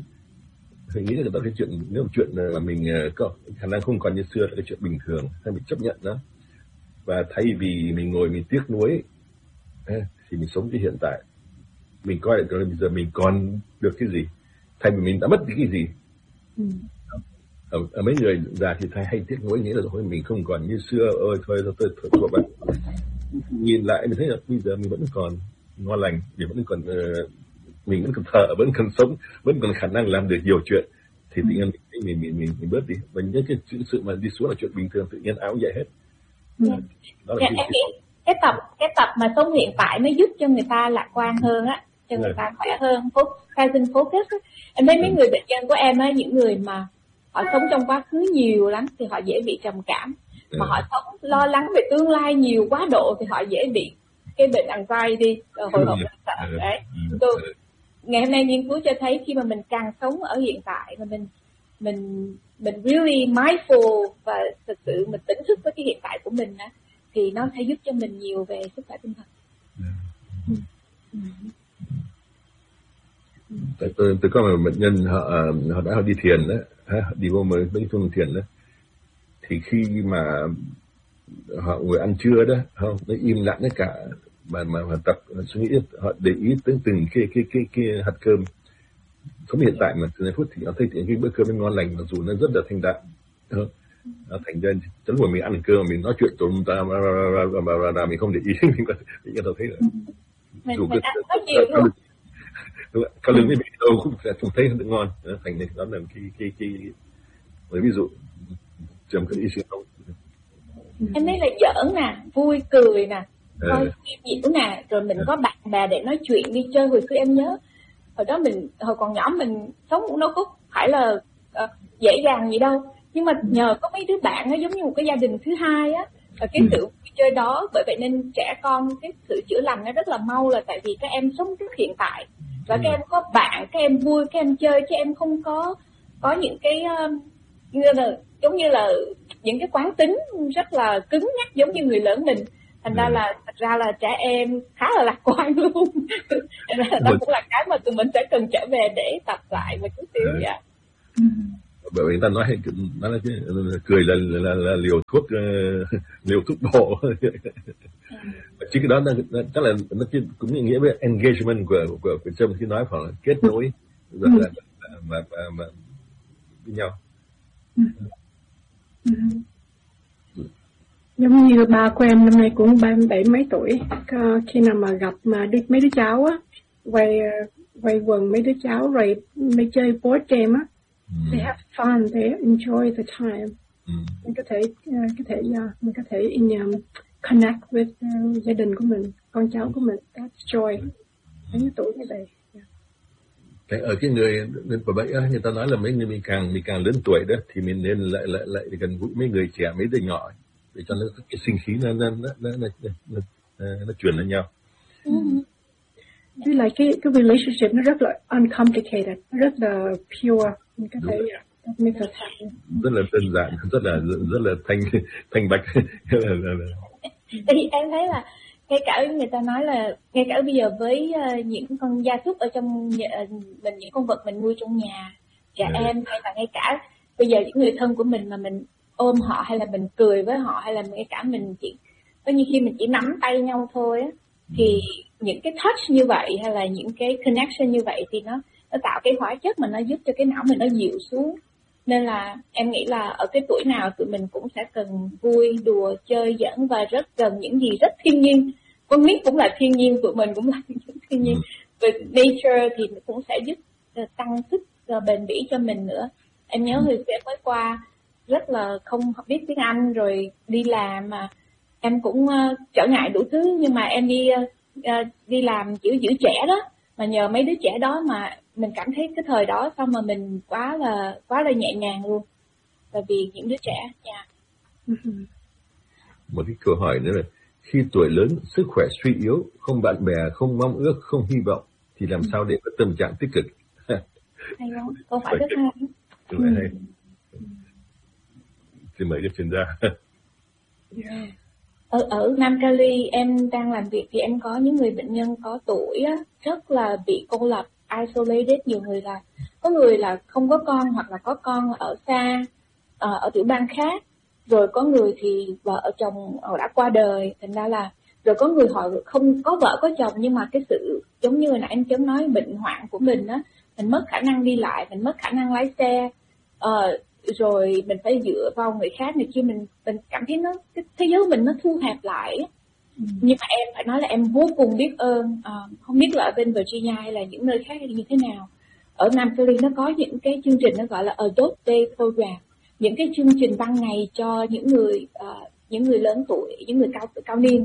mình nghĩ là đó cái chuyện, nếu một chuyện mà mình có khả năng không còn như xưa là cái chuyện bình thường, hay mình chấp nhận đó, và thay vì mình ngồi mình tiếc nuối thì mình sống cái hiện tại, mình coi lại rồi bây giờ mình còn được cái gì, thay vì mình đã mất cái gì. Ừ. Ở, ở mấy người già thì thay hay tiếc nuối, nghĩa là thôi mình không còn như xưa, ơi thôi thôi thôi, thôi, thôi bạn. Nhìn lại mình thấy là bây giờ mình vẫn còn ngon lành, mình vẫn còn uh, mình vẫn còn thở, vẫn còn sống, vẫn còn khả năng làm được nhiều chuyện, thì tự nhiên mình mình mình mình, mình bớt đi, và những cái sự mà đi xuống là chuyện bình thường, tự nhiên áo dậy hết.
Ừ. Đó là dạ, cái, em nghĩ cái tập cái tập mà sống hiện tại mới giúp cho người ta lạc quan hơn á. cho người ta khỏe hơn, present focus á. Em thấy mấy người bệnh nhân của em á, những người mà họ sống trong quá khứ nhiều lắm thì họ dễ bị trầm cảm, mà họ sống lo lắng về tương lai nhiều quá độ thì họ dễ bị cái bệnh anxiety, hồi hộp sợ đấy. Tôi, ngày hôm nay nghiên cứu cho thấy khi mà mình càng sống ở hiện tại mà mình mình mình really mindful và thực sự mình tỉnh thức với cái hiện tại của mình á, thì nó sẽ giúp cho mình nhiều về sức khỏe tinh thần.
Tại tôi tôi có một bệnh nhân họ họ đã họ đi thiền đó, họ đi vô mới mấy phương thiền đó, thì khi mà họ ngồi ăn trưa đó, không, nó im lặng tất cả, mà mà mà tập suy nghĩ, họ để ý tới từng cái cái cái cái hạt cơm, không hiện tại mà từ giây phút thì họ thấy cái bữa cơm nó ngon lành, mặc dù nó rất là thanh đạm, nó thành ra chấn hồi mình ăn cơm mình nói chuyện tụm ta ra mình không để ý mình có mình có thấy là dù
mình ăn có nhiều
luôn, có lưng mới bị đâu cũng sẽ không thấy nó ngon, thành nên đó là cái cái cái với ví dụ trầm cái ý sự không.
Em thấy là giỡn nè, vui cười nè, coi phim nhiễu nè, rồi mình có bạn bè để nói chuyện đi chơi. Hồi xưa em nhớ hồi đó mình hồi còn nhỏ mình sống cũng đâu có phải là uh, dễ dàng gì đâu, nhưng mà nhờ có mấy đứa bạn nó giống như một cái gia đình thứ hai á, và cái sự vui chơi đó, bởi vậy nên trẻ con cái sự chữa lành nó rất là mau, là tại vì các em sống rất hiện tại và các em có bạn, các em vui, các em chơi, chứ em không có có những cái uh, như là giống như là những cái quán tính rất là cứng nhắc giống như người lớn mình. Thành ra là thật ra là trẻ em khá là lạc quan luôn. Đó cũng là cái mà tụi mình sẽ cần trở về để tập lại một chút xíu vậy.
Bởi vì người ta nói nói là cười là là, là, là liều thuốc uh, liều thuốc bổ. Chứ cái đó nó chắc là nó cũng nghĩa với engagement của của của Trâm khi nói phải là kết nối và là và và với nhau.
Giống như ba của em năm nay cũng ba mươi bảy mấy tuổi, khi nào mà gặp mà đứa, mấy đứa cháu á, quay quay quần mấy đứa cháu rồi mới chơi board game á, mm. they have fun, they enjoy the time. Mm. Mình có thể uh, có thể uh, mình có thể in, um, connect with uh, gia đình của mình, con cháu của mình, that's joy. Mấy đứa tuổi như vậy.
Cái ở cái người người của vậy á, người ta nói là mấy người mình càng mình càng lớn tuổi đó thì mình nên lại lại lại gần gũi mấy người trẻ, mấy đứa nhỏ để cho nó cái sinh khí nó nó nó nó, nó, nó, nó, nó truyền lên nhau.
Chứ là cái cái relationship nó rất là uncomplicated, rất là pure, mình có thể make us happy.
Rất là đơn giản, rất là rất là thanh thanh bạch.
Thì em thấy là ngay cả người ta nói là ngay cả bây giờ với uh, những con gia súc ở trong uh, mình, những con vật mình nuôi trong nhà, trẻ yeah. em, hay là ngay cả bây giờ những người thân của mình mà mình ôm họ, hay là mình cười với họ, hay là ngay cả mình chỉ có như khi mình chỉ nắm tay nhau thôi á, thì những cái touch như vậy hay là những cái connection như vậy thì nó nó tạo cái hóa chất mà nó giúp cho cái não mình nó dịu xuống. Nên là em nghĩ là ở cái tuổi nào tụi mình cũng sẽ cần vui, đùa, chơi giỡn và rất cần những gì rất thiên nhiên. Con nít cũng là thiên nhiên, tụi mình cũng là những thiên nhiên. Về nature thì cũng sẽ giúp tăng sức bền bỉ cho mình nữa. Em nhớ hồi xưa em mới qua rất là không biết tiếng Anh, rồi đi làm mà em cũng uh, trở ngại đủ thứ, nhưng mà em đi uh, đi làm kiểu giữ trẻ đó, mà nhờ mấy đứa trẻ đó mà mình cảm thấy cái thời đó xong mà mình quá là quá là nhẹ nhàng luôn, tại vì những đứa trẻ nha.
Một cái câu hỏi nữa là khi tuổi lớn, sức khỏe suy yếu, không bạn bè, không mong ước, không hy vọng thì làm sao để có tâm trạng tích cực?
Hay không? Câu hỏi rất hay.
Câu hỏi hay. Xin mời các chuyên gia.
Yeah. Ở, ở Nam Cali em đang làm việc thì em có những người bệnh nhân có tuổi á, rất là bị cô lập, isolated. Nhiều người là có người là không có con, hoặc là có con ở xa, ở, ở tiểu bang khác, rồi có người thì vợ chồng đã qua đời, thành ra là rồi có người họ không có vợ có chồng, nhưng mà cái sự giống như là em chấm nói bệnh hoạn của mình á, mình mất khả năng đi lại, mình mất khả năng lái xe, uh, rồi mình phải dựa vào người khác này kia, mình mình cảm thấy nó cái thế giới mình nó thu hẹp lại. Ừ. Nhưng mà em phải nói là em vô cùng biết ơn, à, không biết là ở bên Virginia hay là những nơi khác hay như thế nào, ở Nam Cali nó có những cái chương trình nó gọi là Adult Day Program, những cái chương trình ban ngày cho những người uh, những người lớn tuổi, những người cao cao niên.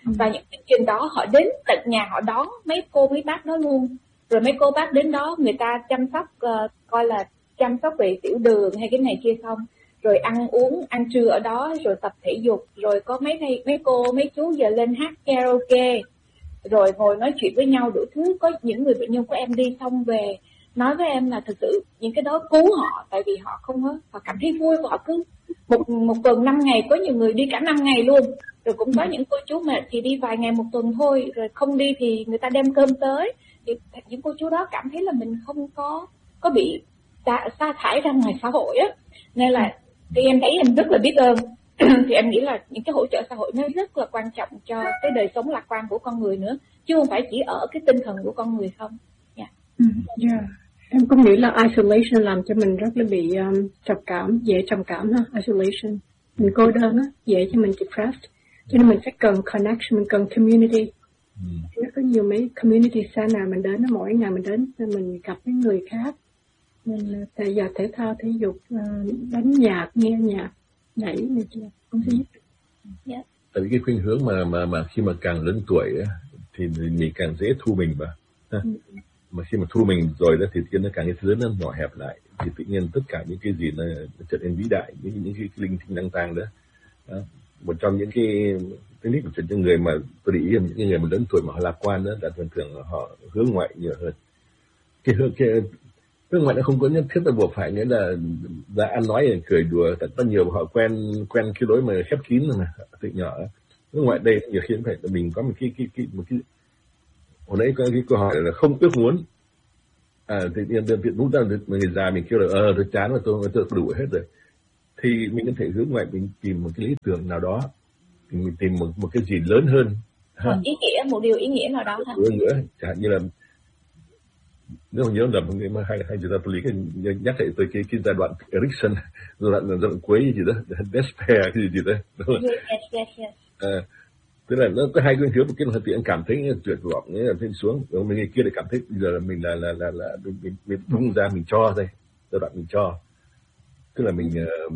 Và những chương trình đó họ đến tận nhà họ đón mấy cô mấy bác đó luôn. Rồi mấy cô bác đến đó người ta chăm sóc, uh, coi là chăm sóc về tiểu đường hay cái này kia không, rồi ăn uống, ăn trưa ở đó, rồi tập thể dục, rồi có mấy thầy, mấy cô mấy chú giờ lên hát karaoke, rồi ngồi nói chuyện với nhau đủ thứ. Có những người bệnh nhân của em đi xong về nói với em là thực sự những cái đó cứu họ, tại vì họ không có, họ cảm thấy vui, họ cứ một một tuần năm ngày, có nhiều người đi cả năm ngày luôn. Rồi cũng có những cô chú mệt thì đi vài ngày một tuần thôi, rồi không đi thì người ta đem cơm tới. Thì những cô chú đó cảm thấy là mình không có có bị sa, sa thải ra ngoài xã hội á, nên là thì em thấy em rất là biết ơn. Thì em nghĩ là những cái hỗ trợ xã hội nó rất là quan trọng cho cái đời sống lạc quan của con người nữa, chứ không phải chỉ ở cái tinh thần của con người không. Yeah.
Yeah. Em cũng nghĩ là isolation làm cho mình rất là bị um, trầm cảm, dễ trầm cảm ha. Isolation, mình cô đơn á, dễ cho mình depressed. Cho nên mình phải cần connection, mình cần community. Ừ. Nó có nhiều mấy community center mình đến, mỗi ngày mình đến mình gặp những người khác, mình thể dục, thể thao, thể dục, đánh nhạc, nghe nhạc, nhảy này kia cũng sẽ giúp.
Yeah. Tại vì cái khuynh hướng mà mà mà khi mà càng lớn tuổi ấy, thì mình càng dễ thu mình vào. Ừ. Mà khi mà thu mình rồi đó thì tự nhiên nó càng cái thứ nó nhỏ hẹp lại, thì tự nhiên tất cả những cái gì nó, nó trở nên vĩ đại, những những cái, cái linh thiêng năng tang đó. đó. Một trong những cái cái lý của chuyện cho người mà tôi để ý là những người mà lớn tuổi mà họ lạc quan đó là thường thường họ hướng ngoại nhiều hơn. Cái hướng cái hướng ngoại nó không có nhất thiết là buộc phải nghĩa là ra ăn nói cười đùa, tại có nhiều họ quen quen cái lối mà khép kín mà từ nhỏ. Hướng ngoại đây nhiều khi phải mình có một cái cái cái một cái hồi nãy có cái câu hỏi là không ước muốn, à thì đơn vị lúc đó người già mình kêu là ờ tôi chán và tôi tôi đủ hết rồi, thì mình có thể hướng ngoại mình tìm một cái lý tưởng nào đó, thì mình tìm một một cái gì lớn hơn,
một ý nghĩa, một điều ý nghĩa nào đó ha.
Hơn nữa, chẳng hạn như là nếu mà nhớ lầm người mà hay hay người ta tôi lý cái nhắc lại tôi cái cái giai đoạn Erikson, giai đoạn giai đoạn cuối gì đó, despair cái gì gì đó, đúng không?
Yes, yes, yes.
À, tức là nó có hai cái hướng, một cái là tự nhiên cảm thấy tuyệt vọng nghĩa là lên xuống, rồi mình kia lại cảm thấy bây giờ là mình là là là là mình mình, mình bung ra mình cho đây, giai đoạn mình cho, tức là mình uh,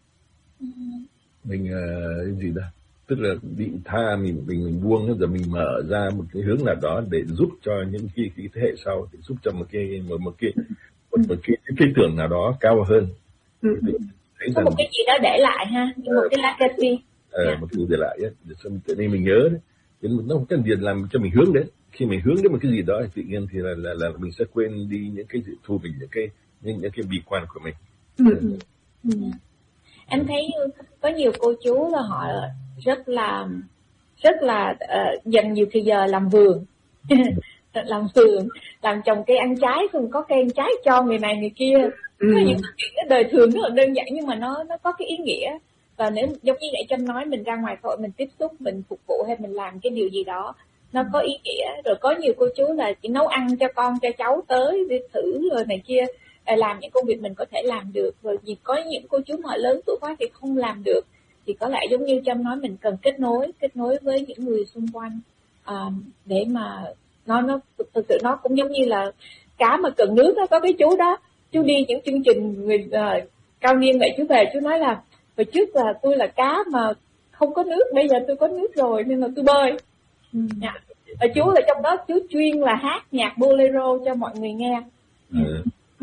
mình uh, cái gì đó, tức là bị tha mình mình mình buông rồi mình mở ra một cái hướng nào đó để giúp cho những cái, cái thế hệ sau, để giúp cho một cái một, một cái một, một cái lý tưởng nào đó cao hơn.
Ừ. Thấy có một cái gì đó để lại ha, như một cái legacy.
Ờ, yeah. Một cái gì để lại ấy, để cho tự nhiên mình nhớ đấy, chứ nó không cần gì làm cho mình hướng đến. Khi mình hướng đến một cái gì đó thì tự nhiên thì là là, là mình sẽ quên đi những cái thu mình những cái những những cái bi quan của mình.
Ừ. Ừ. Em thấy có nhiều cô chú là họ rất là rất là uh, dành nhiều thời giờ làm vườn, làm vườn, làm trồng cây ăn trái, không có cây ăn trái cho người này người kia. Ừ. Có những cái đời thường rất là đơn giản nhưng mà nó nó có cái ý nghĩa. Và nếu giống như vậy Trâm nói, mình ra ngoài xã hội mình tiếp xúc, mình phục vụ hay mình làm cái điều gì đó nó có ý nghĩa. Rồi có nhiều cô chú là chỉ nấu ăn cho con cho cháu tới đi thử rồi này kia, làm những công việc mình có thể làm được. Rồi vì có những cô chú mà lớn tuổi quá thì không làm được, thì có lẽ giống như Trâm nói, mình cần kết nối kết nối với những người xung quanh, um, để mà nó nó thực sự nó cũng giống như là cá mà cần nước đó. Có cái chú đó, chú đi những chương trình người uh, cao niên vậy, chú về chú nói là hồi trước là tôi là cá mà không có nước, bây giờ tôi có nước rồi nên là tôi bơi. Ừ. Dạ. Và chú là trong đó chú chuyên là hát nhạc bolero cho mọi người nghe. Ừ. Ừ.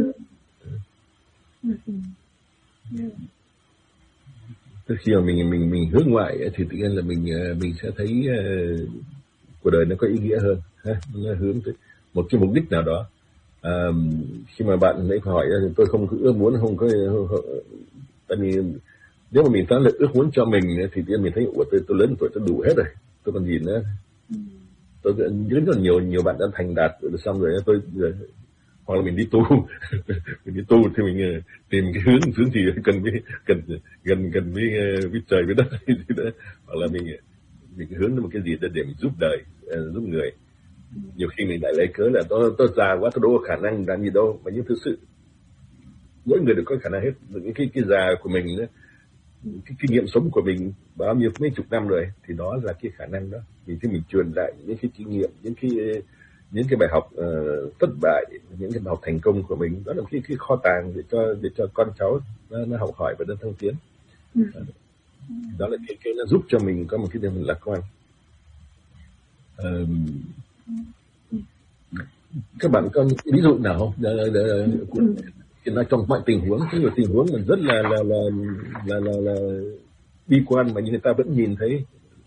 Ừ. Tức khi mà mình mình mình hướng ngoại thì tự nhiên là mình mình sẽ thấy uh, cuộc đời nó có ý nghĩa hơn, ha? Nó hướng tới một cái mục đích nào đó. À, khi mà bạn ấy hỏi tôi không có ước muốn, không có, tại vì nếu mà mình nói là ước muốn cho mình thì tự nhiên mình thấy ủa tôi tôi lớn tuổi tôi đủ hết rồi, tôi còn gì nữa. Ừ. Tôi rất là nhiều nhiều bạn đã thành đạt xong rồi, tôi hoặc là mình đi tu mình đi tu thì mình tìm cái hướng hướng gì cần với cần gần gần với với trời với đất gì đó, hoặc là mình mình hướng đến một cái gì để để mình giúp đời, giúp người. Nhiều khi mình lại lấy cớ là tôi tôi già quá, tôi đâu có khả năng làm gì đâu, mà nhưng thực sự mỗi người đều có khả năng hết. Những cái cái già của mình đó, cái kinh nghiệm sống của mình bao nhiêu mấy chục năm rồi, thì đó là cái khả năng đó. Vì khi mình truyền lại những cái kinh nghiệm, những cái những cái bài học uh, thất bại, những cái bài học thành công của mình, đó là cái cái kho tàng để cho để cho con cháu nó, nó học hỏi và nó thăng tiến. Ừ. Đó là cái cái nó giúp cho mình có một cái niềm lạc quan. uh, các bạn có ví dụ nào không? Đ, đ, đ, đ, trong mọi tình huống, có nhiều tình huống mà rất là là là là là, là bi quan mà người ta vẫn nhìn thấy.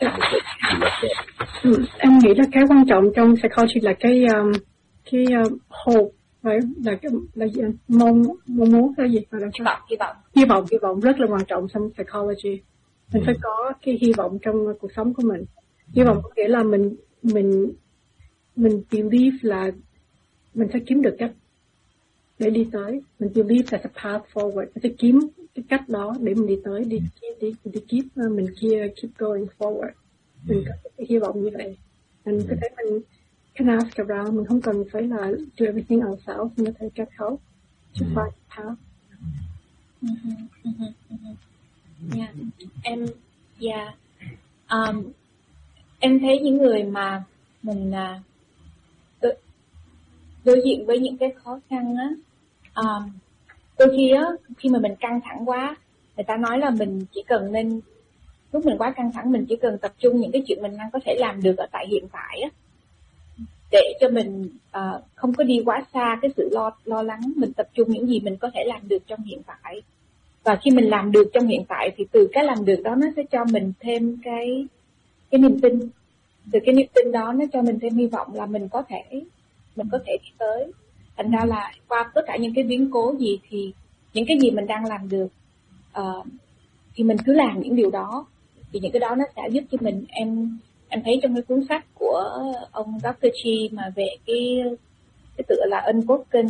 Ừ, em nghĩ là cái quan trọng trong psychology là cái um, cái uh, hope, phải là cái là gì? mong mong muốn cái gì mà là
hy vọng hy vọng
hy vọng hy vọng rất là quan trọng trong psychology. Mình ừ. phải có cái hy vọng trong cuộc sống của mình. Hy vọng có nghĩa là mình mình mình believe là mình sẽ kiếm được cách để đi tới. Mình believe there's a path forward. Mình sẽ kiếm cái cách đó để mình đi tới, đi đi đi, đi keep mình kia keep going forward. Mình có cái hy vọng như vậy. Mình có thể mình can ask around, mình không cần phải là do everything ourselves, mình có thể get help to find a path.
Yeah, em yeah. Um, em thấy những người mà mình uh, đối, đối diện với những cái khó khăn á, um, đôi khi á khi mà mình căng thẳng quá, người ta nói là mình chỉ cần nên lúc mình quá căng thẳng mình chỉ cần tập trung những cái chuyện mình đang có thể làm được ở tại hiện tại á, để cho mình uh, không có đi quá xa cái sự lo lo lắng. Mình tập trung những gì mình có thể làm được trong hiện tại, và khi mình làm được trong hiện tại thì từ cái làm được đó nó sẽ cho mình thêm cái cái niềm tin. Từ cái niềm tin đó nó cho mình thêm hy vọng là mình có thể mình có thể đi tới. Thành ra là qua tất cả những cái biến cố gì thì những cái gì mình đang làm được uh, thì mình cứ làm những điều đó, thì những cái đó nó sẽ giúp cho mình. Em em thấy trong cái cuốn sách của ông doctor Chi mà về cái cái tựa là Unbroken,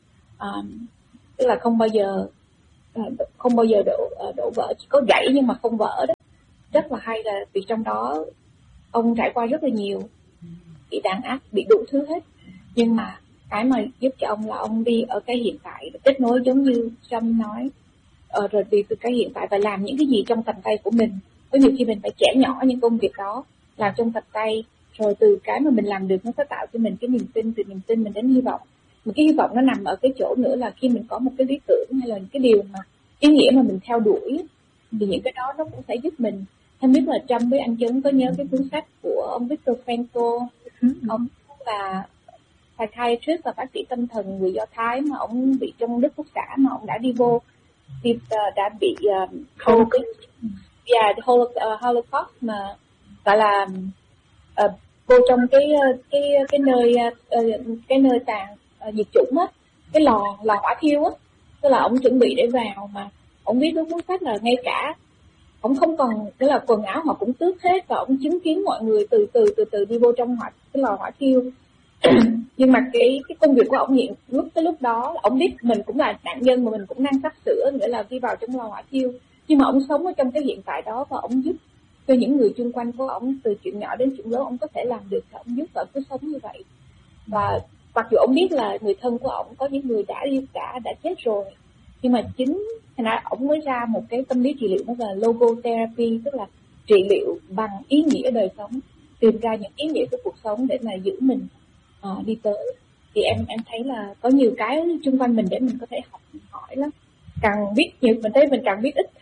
um, tức là không bao giờ không bao giờ đổ đổ vỡ, chỉ có gãy nhưng mà không vỡ đó. Rất là hay, là vì trong đó ông trải qua rất là nhiều, bị đàn áp, bị đủ thứ hết, nhưng mà cái mà giúp cho ông là ông đi ở cái hiện tại, kết nối giống như Trâm nói, ờ, rồi đi từ cái hiện tại và làm những cái gì trong tầm tay của mình. Có nhiều khi mình phải chẻ nhỏ những công việc đó, làm trong tầm tay, rồi từ cái mà mình làm được nó sẽ tạo cho mình cái niềm tin, từ niềm tin mình đến hy vọng. Một cái hy vọng nó nằm ở cái chỗ nữa là khi mình có một cái lý tưởng hay là cái điều mà ý nghĩa mà mình theo đuổi, thì những cái đó nó cũng sẽ giúp mình. Em biết là Trâm với anh Chấn có nhớ cái cuốn sách của ông Viktor Frankl, ông là psychiatrist và bác sĩ tâm thần người Do Thái mà ông bị trong Đức Quốc xã, mà ông đã đi vô thì uh, đã bị uh, Holocaust, yeah, uh, Holocaust mà gọi là uh, vô trong cái cái cái nơi uh, cái nơi tàn uh, diệt chủng á, cái lò lò hỏa thiêu á, tức là ông chuẩn bị để vào, mà ông viết cái cuốn sách là ngay cả ông không còn, tức là quần áo họ cũng tước hết, và ông chứng kiến mọi người từ từ từ từ đi vô trong hỏa cái lò hỏa thiêu. Nhưng mà cái cái công việc của ông hiện lúc cái lúc đó ông biết mình cũng là nạn nhân mà mình cũng đang sắp sửa nghĩa là đi vào trong lò hỏa thiêu, nhưng mà ông sống ở trong cái hiện tại đó và ông giúp cho những người xung quanh của ông, từ chuyện nhỏ đến chuyện lớn ông có thể làm được, thì ông giúp và cứ sống như vậy. Và mặc dù ông biết là người thân của ông có những người đã đi đã đã chết rồi, nhưng mà chính thành ra ông mới ra một cái tâm lý trị liệu đó là logotherapy, tức là trị liệu bằng ý nghĩa đời sống, tìm ra những ý nghĩa của cuộc sống để mà giữ mình uh, đi tới. Thì em em thấy là có nhiều cái xung quanh mình để mình có thể học hỏi lắm. Càng biết nhiều mình thấy mình càng biết ít.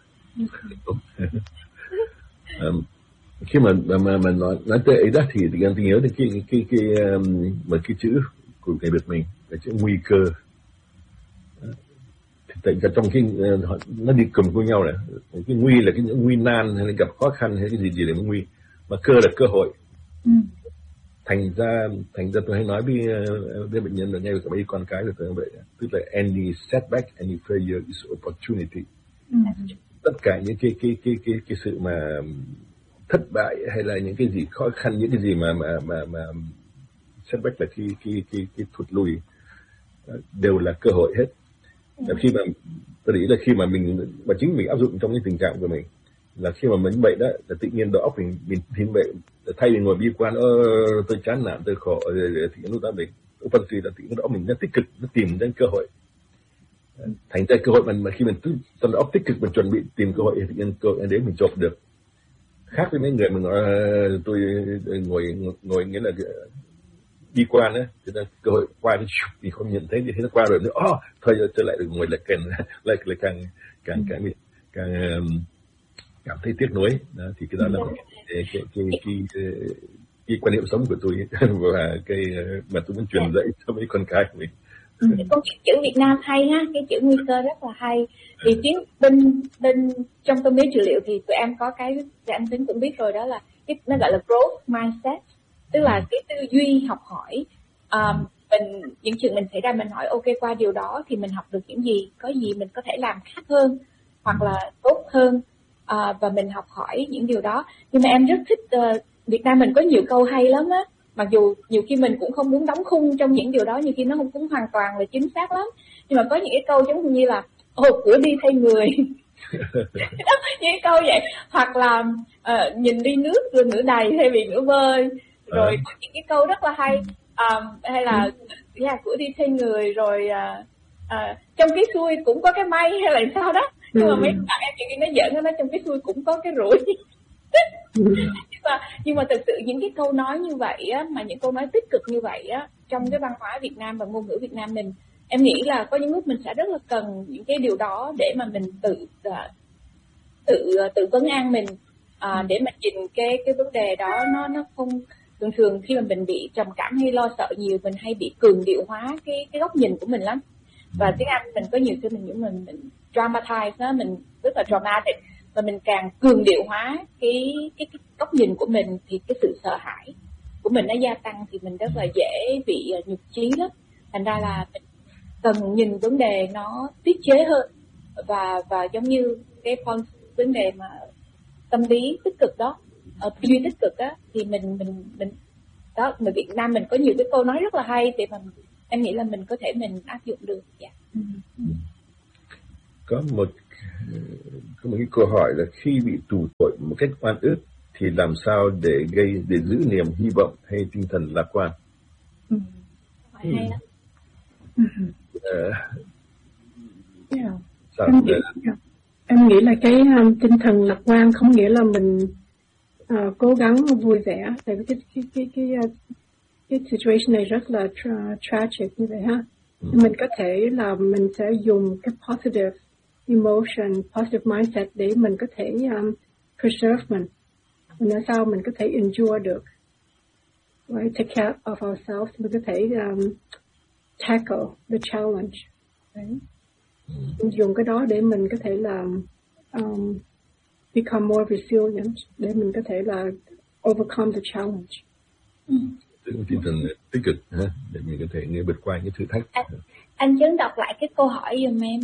um, khi mà mà mình nói nói tới ấy đó thì thì anh nhớ đến cái cái cái, cái um, một cái chữ của người Việt mình, cái chữ nguy cơ. Tại cả trong cái nó đi cùng với nhau này, cái nguy là cái những nguy nan hay là gặp khó khăn hay cái gì gì để mà nguy, mà cơ là cơ hội. Ừ. thành ra thành ra tôi hay nói với với bệnh nhân là ngay cả mấy con cái là tôi vậy, tức là any setback, any failure is opportunity. Ừ. Tất cả những cái cái cái cái cái sự mà thất bại hay là những cái gì khó khăn, những cái gì mà mà mà mà setback là cái cái cái cái thụt lùi đều là cơ hội hết. Là khi mà tôi nghĩ là khi mà mình mà chính mình áp dụng trong cái tình trạng của mình là khi mà mình bệnh đó là tự nhiên đầu óc mình mình thiên bệnh, thay vì ngồi bi quan ơ tôi chán nản tôi khổ thì lúc đó mình phân suy là tự nhiên đầu óc mình nó tích cực, nó tìm đến cơ hội. Thành ra cơ hội mình mà khi mình trong đầu óc tích cực mình chuẩn bị tìm cơ hội thì tự nhiên cơ hội đến mình chộp được. Khác với mấy người mình nói tôi ngồi ngồi nghĩa là đi qua nữa, thì là cơ hội qua thì không nhận thấy, thì thấy nó qua rồi nữa, oh, thôi trở lại được ngồi lại càng lại lại càng càng càng càng, càng cảm thấy tiếc nuối đó. Thì cái đó là cái cái cái, cái, cái cái quan niệm sống của tôi và cái mà tôi muốn truyền dạy cho mấy con cái của mình.
Cái câu chữ Việt Nam hay ha, cái chữ nguy cơ rất là hay. Thì tiếng bên bên trong tâm lý trị liệu thì tụi em có cái, thì anh Tính cũng biết rồi, đó là cái nó gọi là growth mindset, tức là cái tư duy học hỏi. Um, mình những chuyện mình xảy ra mình hỏi ok, qua điều đó thì mình học được những gì, có gì mình có thể làm khác hơn hoặc là tốt hơn, uh, và mình học hỏi những điều đó. Nhưng mà em rất thích uh, Việt Nam mình có nhiều câu hay lắm á, mặc dù nhiều khi mình cũng không muốn đóng khung trong những điều đó, nhiều khi nó không cũng hoàn toàn là chính xác lắm, nhưng mà có những cái câu giống như là ồ của đi thay người những câu vậy, hoặc là uh, nhìn đi nước rồi nửa đầy thay vì nửa vơi, rồi có những cái câu rất là hay, um, hay là yeah, của đi thay người, rồi uh, uh, trong cái xuôi cũng có cái may hay là sao đó, nhưng mà mấy bạn em chuyện nó giỡn, nó trong cái xuôi cũng có cái rủi. nhưng mà nhưng mà thực sự những cái câu nói như vậy á, mà những câu nói tích cực như vậy á, trong cái văn hóa Việt Nam và ngôn ngữ Việt Nam mình, em nghĩ là có những lúc mình sẽ rất là cần những cái điều đó để mà mình tự uh, tự uh, tự vấn an mình, uh, để mà nhìn cái cái vấn đề đó nó nó không. Thường thường khi mà mình bị trầm cảm hay lo sợ nhiều, mình hay bị cường điệu hóa cái cái góc nhìn của mình lắm. Và tiếng Anh mình có nhiều khi mình những mình, mình dramatize đó, mình rất là dramatic, và mình càng cường điệu hóa cái cái cái góc nhìn của mình thì cái sự sợ hãi của mình nó gia tăng, thì mình rất là dễ bị nhụt chí lắm. Thành ra là mình cần nhìn vấn đề nó tiết chế hơn, và và giống như cái point vấn đề mà tâm lý tích cực đó, ở tư duy tích cực á, thì mình mình mình đó, người Việt Nam mình có nhiều cái câu nói rất là hay để mà em nghĩ là mình có thể mình áp dụng được. Dạ.
Có một có một cái câu hỏi là khi bị tù tội một cách oan ức thì làm sao để gây để giữ niềm hy vọng hay tinh thần lạc quan?
Ừ. Hỏi hay lắm.
Uh,
yeah.
sao
em, nghĩ, em nghĩ là cái um, tinh thần lạc quan không nghĩa là mình uh, cố gắng vui vẻ, tại vì cái cái cái cái uh, cái situation này rất là tra- tragic như vậy ha. Ừ. Mình có thể là mình sẽ dùng cái positive emotion, positive mindset để mình có thể um, preserve mình, mình làm sao mình có thể endure được, right? Take care of ourselves, mình có thể um, tackle the challenge, right? Mình dùng cái đó để mình có thể là um, become more resilient, để mình có thể là overcome the challenge.
Ừ.
Tinh thần tích cực ha, để mình có thể nghe vượt qua những thử thách.
Anh, anh Chấn đọc lại cái câu hỏi giùm em.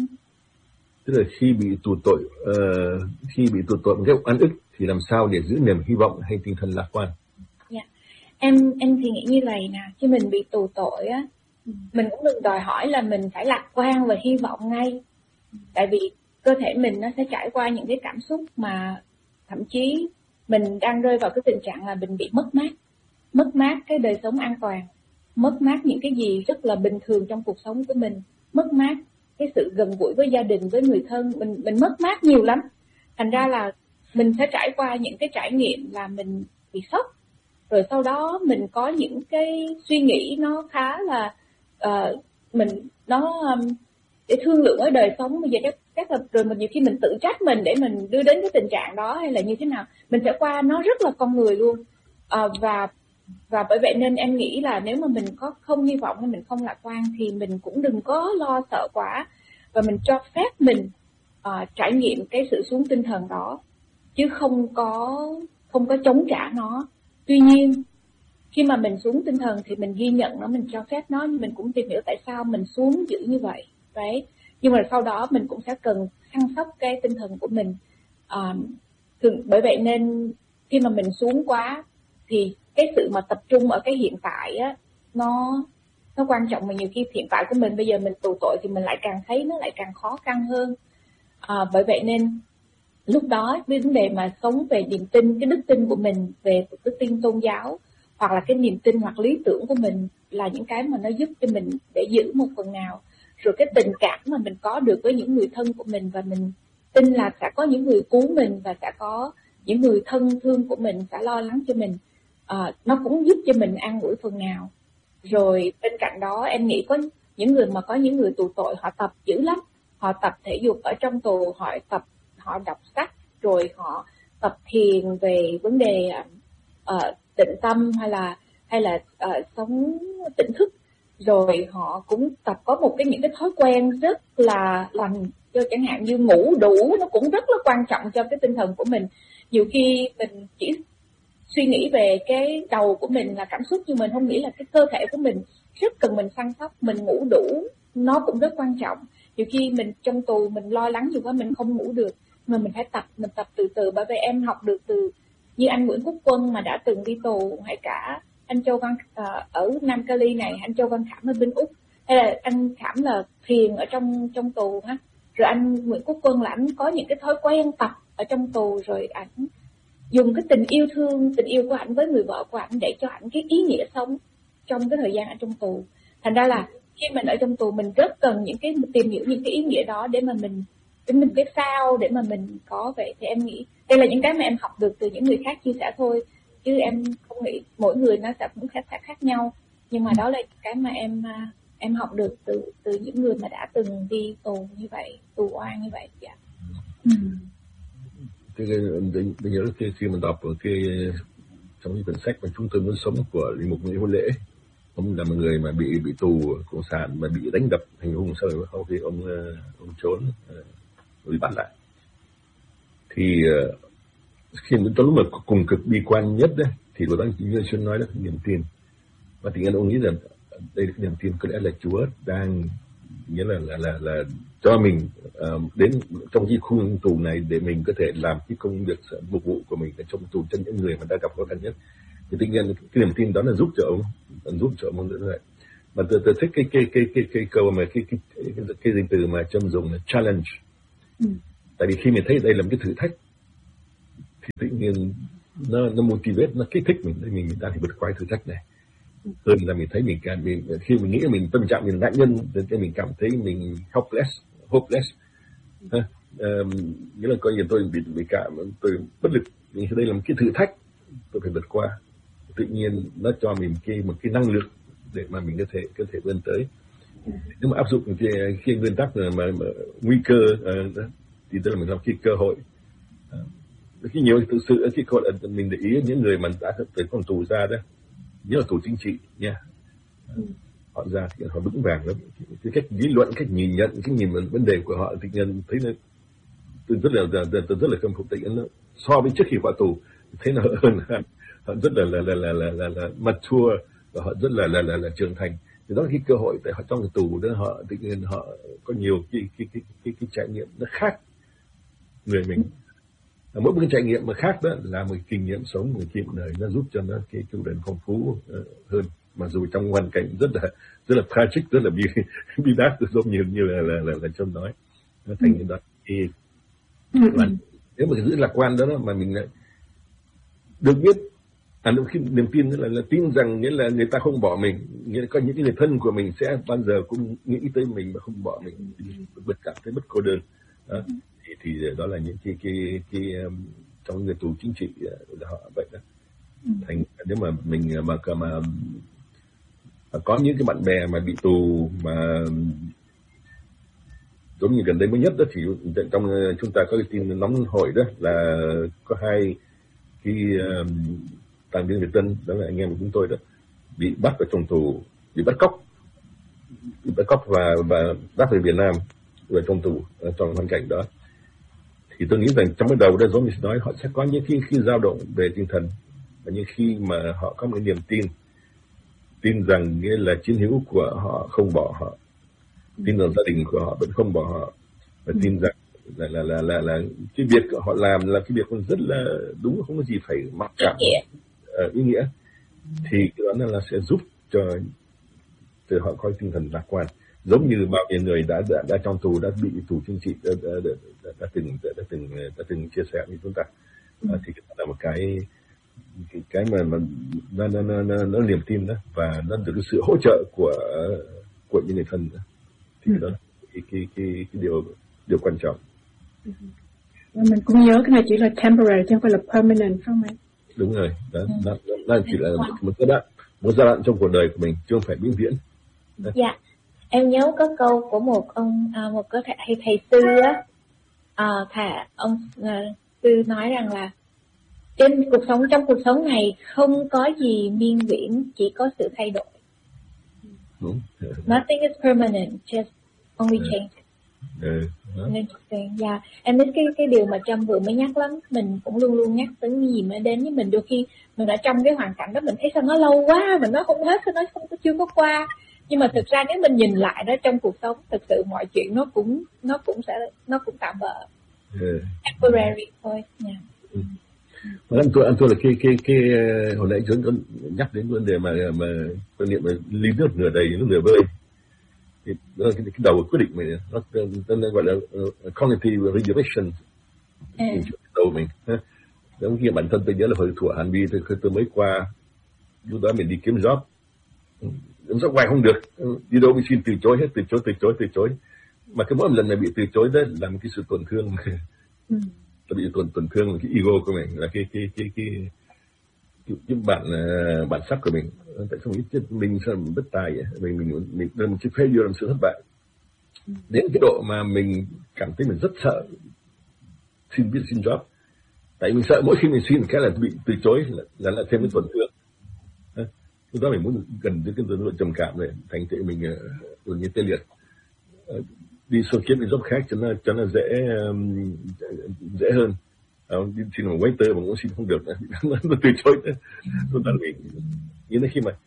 Tức là khi bị tù tội, uh, khi bị tù tội một cách oan ức thì làm sao để giữ niềm hy vọng hay tinh thần lạc quan?
Dạ, yeah. em em thì nghĩ như vậy nè, khi mình bị tù tội á, mình cũng đừng đòi hỏi là mình phải lạc quan và hy vọng ngay, tại vì cơ thể mình nó sẽ trải qua những cái cảm xúc mà thậm chí mình đang rơi vào cái tình trạng là mình bị mất mát, mất mát cái đời sống an toàn, mất mát những cái gì rất là bình thường trong cuộc sống của mình, mất mát cái sự gần gũi với gia đình, với người thân, mình mình mất mát nhiều lắm. Thành ra là mình sẽ trải qua những cái trải nghiệm là mình bị sốc, rồi sau đó mình có những cái suy nghĩ nó khá là uh, mình nó um, để thương lượng ở đời sống bây giờ chắc chắc là rồi mình nhiều khi mình tự trách mình để mình đưa đến cái tình trạng đó hay là như thế nào, mình sẽ qua nó rất là con người luôn. Uh, và và bởi vậy nên em nghĩ là nếu mà mình có không hy vọng hay mình không lạc quan thì mình cũng đừng có lo sợ quá, và mình cho phép mình uh, trải nghiệm cái sự xuống tinh thần đó, chứ không có không có chống trả nó. Tuy nhiên khi mà mình xuống tinh thần thì mình ghi nhận nó, mình cho phép nó, nhưng mình cũng tìm hiểu tại sao mình xuống dữ như vậy, đấy. Nhưng mà sau đó mình cũng sẽ cần săn sóc cái tinh thần của mình. Uh, thường bởi vậy nên khi mà mình xuống quá thì cái sự mà tập trung ở cái hiện tại á, nó nó quan trọng, mà nhiều khi hiện tại của mình bây giờ mình tù tội thì mình lại càng thấy nó lại càng khó khăn hơn. À, bởi vậy nên lúc đó cái vấn đề mà sống về niềm tin, cái đức tin của mình về đức tin tôn giáo hoặc là cái niềm tin hoặc lý tưởng của mình là những cái mà nó giúp cho mình để giữ một phần nào. Rồi cái tình cảm mà mình có được với những người thân của mình, và mình tin là sẽ có những người cứu mình và sẽ có những người thân thương của mình sẽ lo lắng cho mình. À, nó cũng giúp cho mình an ủi phần nào. Rồi bên cạnh đó em nghĩ có những người mà có những người tù tội họ tập dữ lắm, họ tập thể dục ở trong tù, họ tập họ đọc sách, rồi họ tập thiền về vấn đề uh, tịnh tâm hay là hay là uh, sống tỉnh thức, rồi họ cũng tập có một cái những cái thói quen rất là lành, cho chẳng hạn như ngủ đủ, nó cũng rất là quan trọng cho cái tinh thần của mình. Nhiều khi mình chỉ suy nghĩ về cái đầu của mình là cảm xúc, nhưng mình không nghĩ là cái cơ thể của mình rất cần mình săn sóc. Mình ngủ đủ nó cũng rất quan trọng. Nhiều khi mình trong tù mình lo lắng nhiều quá mình không ngủ được, mà mình phải tập, mình tập từ từ. Bởi vì em học được từ như anh Nguyễn Quốc Quân mà đã từng đi tù, hay cả anh Châu Văn uh, ở Nam Cali này, anh Châu Văn Khảm ở bên Úc, hay là anh Khảm là thiền ở trong trong tù ha. Rồi anh Nguyễn Quốc Quân là anh có những cái thói quen tập ở trong tù, rồi ảnh dùng cái tình yêu thương, tình yêu của ảnh với người vợ của ảnh để cho ảnh cái ý nghĩa sống trong cái thời gian ở trong tù. Thành ra là khi mình ở trong tù mình rất cần những cái tìm hiểu những cái ý nghĩa đó để mà mình để mình cái phao để mà mình có vậy. Thì em nghĩ đây là những cái mà em học được từ những người khác chia sẻ thôi, chứ em không nghĩ mỗi người nó sẽ cũng khác khác nhau. Nhưng mà đó là cái mà em em học được từ từ những người mà đã từng đi tù như vậy, tù oan như vậy. Dạ.
Ừ. Cái tôi nhớ khi khi mình đọc ở cái trong cái quyển sách mà chúng tôi muốn sống của Linh Mục Nguyễn Hữu Lễ, ông là một người mà bị bị tù cộng sản mà bị đánh đập hành hung, sau đó sau khi ông ông trốn bị bắt lại. Thì khi đến lúc mà cùng cực bi quan nhất đấy, thì lúc đó như Xuân nói là niềm tin. Và tự nhiên ông nghĩ rằng đây là cái niềm tin có lẽ là Chúa đang nghĩa là là là, là cho mình uh, đến trong cái khu tù này để mình có thể làm cái công việc phục vụ của mình ở trong tù cho những người mà đã gặp khó khăn nhất. Thì tự nhiên cái niềm tin đó là giúp cho ông, giúp cho ông nữa vậy. Mà tôi, tôi thích cái cái cái cái cái câu mà cái cái cái, cái, cái danh từ mà Trâm dùng là challenge. Ừ. Tại vì khi mình thấy đây là một cái thử thách thì tự nhiên nó nó motivate, nó kích thích mình để mình đang thì vượt qua thử thách này. Hơn là mình thấy mình cảm mình khi mình nghĩ mình tâm trạng mình nạn nhân, thì mình cảm thấy mình helpless, hopeless. Ha? Um, nghĩa là coi như tôi bị bị cảm, tôi bất lực. Nhưng đây là một cái thử thách tôi phải vượt qua. Tự nhiên nó cho mình cái một cái năng lượng để mà mình có thể có thể vươn tới. Nếu mà áp dụng cái, cái nguyên tắc mà, mà, mà nguy cơ uh, thì tức là mình làm cái cơ hội. Uh, cái nhiều thực sự cái cơ hội là mình để ý những người mà đã tới con tù ra đó, nhớ là tù chính trị nha, ừ. Họ ra thì họ vững vàng lắm, cái cách lý luận, cách nhìn nhận, cái nhìn vấn đề của họ tự nhiên thấy nó tôi rất là tôi rất là khâm phục. Tự nhiên nó so với trước khi vào tù thấy nó hơn, họ rất là là là là là là, là mature và họ rất là là là, là trưởng thành. Thì đó là cái cơ hội tại họ trong cái tù đó họ tự nhiên họ có nhiều cái cái cái cái, cái trải nghiệm nó khác người mình. Ừ. Mỗi một cái trải nghiệm mà khác đó là một kinh nghiệm sống, một kinh nghiệm đời, nó giúp cho nó cái cuộc đời phong phú uh, hơn. Mặc dù trong hoàn cảnh rất là rất là tragic, rất là bi bi đát, giống như như là là là, là Trâm nói, nó thành như đó. Thì và nếu mà giữ lạc quan đó, đó mà mình lại được biết, à, khi niềm tin là, là tin rằng nghĩa là người ta không bỏ mình, nghĩa là có những người thân của mình sẽ bao giờ cũng nghĩ tới mình mà không bỏ mình, bất cảm thấy bất cô đơn. Đó. Thì, thì đó là những cái cái cái um, trong người tù chính trị uh, họ vậy đó. Thành nếu mà mình mà mà, mà có những cái bạn bè mà bị tù mà giống như gần đây mới nhất đó, thì trong chúng ta có cái tin nóng hổi đó là có hai cái um, tàn binh Việt Tân, đó là anh em của chúng tôi đó, bị bắt ở trong tù, bị bắt cóc, bị bắt cóc và và bắt về Việt Nam ở trong tù trong hoàn cảnh đó. Thì tôi nghĩ rằng trong cái đầu đó giống như nói, họ sẽ có những khi khi dao động về tinh thần, và những khi mà họ có một niềm tin, tin rằng nghĩa là chiến hữu của họ không bỏ họ, tin rằng gia đình của họ vẫn không bỏ họ, và tin rằng là là là là, là cái việc họ làm là cái việc rất là đúng, không có gì phải mặc cảm uh, ý nghĩa. Thì cái đó là sẽ giúp cho cho họ có tinh thần lạc quan, giống như bao nhiêu người đã đã, đã trong tù, đã bị tù chính trị đã, đã, đã, đã, đã từng đã, đã từng đã từng chia sẻ với chúng ta. Ừ. À, thì đó là một cái cái, cái mà, mà nó, nó, nó, nó, nó niềm tin đó, và nó được cái sự hỗ trợ của của những người thân đó. Thì ừ. đó là cái cái cái, cái điều điều quan trọng.
Ừ. Mình cũng nhớ cái này chỉ là temporary chứ không phải là permanent, không anh?
Đúng rồi, đó, ừ. đó, đó, đó chỉ là một giai đoạn, một giai đoạn trong cuộc đời của mình, chứ không phải vĩnh viễn.
Đó. Dạ, em nhớ có câu của một ông à, một cái thầy, thầy sư á, à, thầy ông à, sư nói rằng là trên cuộc sống, trong cuộc sống này không có gì miên viễn, chỉ có sự thay đổi.
Đúng.
Nothing is permanent, just only change.
Ừ.
Interesting, yeah. Em biết cái cái điều mà Trâm vừa mới nhắc lắm, mình cũng luôn luôn nhắc tới cái gì mới đến với mình. Đôi khi mình ở trong cái hoàn cảnh đó mình thấy sao nó lâu quá, mình nói không hết, sao nó không có chưa có qua. Nhưng mà thực ra nếu mình nhìn lại đó trong cuộc sống, thực sự mọi chuyện nó cũng nó cũng sẽ nó cũng tạm bợ,
Ừ.
temporary thôi. Yeah.
Ừ. Mà anh tôi anh tôi là cái cái cái hồi nãy chúng có nhắc đến vấn đề mà mà quan niệm là ly nước nửa đầy nước nửa vơi. Thì đó là cái, cái đầu quyết định mình, nó, nó, nó gọi là uh, cognitive redirection.
Ừ.
Đầu mình. Giống như bản thân tôi nhớ là hồi thủ Hàn Vi tôi tôi mới qua, lúc đó mình đi kiếm job, kiếm job ngoài không được, đi đâu mình xin từ chối hết, từ chối từ chối từ chối. Mà cái mỗi lần này bị từ chối đó là một cái sự tổn thương.
Ừ.
Nó bị tổn tổn thương là cái ego của mình, là cái cái cái cái cái, cái bản uh, bản sắc của mình. Tại sao mình mình sao mình bất tài vậy? Mình mình mình đơn một chiếc failure, làm sự thất bại. Ừ. Đến cái độ mà mình cảm thấy mình rất sợ xin biết xin job. Tại mình sợ mỗi khi mình xin cái là bị từ chối là là lại thêm cái tổn thương. Lúc đó mình muốn gần đến cái độ trầm cảm này, thành thử mình uh, như tê liệt. Uh, đi xuống kiếm cái job khác cho nó cho nó dễ um, dễ hơn. À, đi xin một waiter mà cũng xin không được, nó từ chối nữa. Lúc đó mình như thế khi mà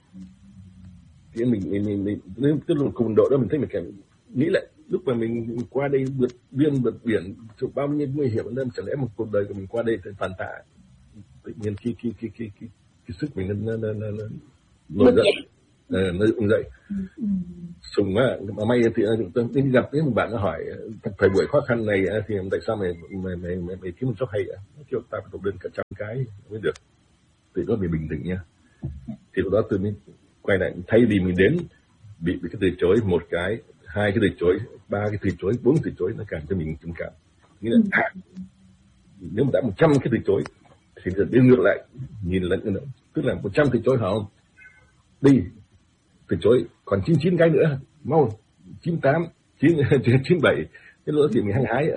thì mình mình mình, mình đến cái lúc cùng độ đó mình thấy mình cảm nghĩ lại lúc mà mình qua đây vượt biên vượt biển chụp bao nhiêu nguy hiểm nên chẳng lẽ một cuộc đời của mình qua đây thì phản tạ, tự nhiên cái cái cái cái cái, cái sức mình nó nó nó nó nổi dậy, ờ, nó dựng dậy. Ừ. Sùng á, mà may thì tôi đi gặp với một bạn nó hỏi thời buổi khó khăn này thì tại sao mày mày mày mày, mày kiếm một job hay à? Kêu ta phải đọc đơn cả trăm cái mới được. Từ đó mình bình tĩnh nha. Thì lúc đó tôi mới quay lại, thay vì mình đến bị bị cái từ chối một cái, hai cái từ chối, ba cái từ chối, bốn cái từ chối, nó càng cho mình trầm cảm. Nghĩa là à, nếu mà đã một trăm cái từ chối thì đi ngược lại nhìn lại nữa, tức là một trăm từ chối hả không? Đi từ chối còn chín mươi chín cái nữa, mau chín mươi tám, chín mươi bảy, cái lúc đó thì mình hăng hái,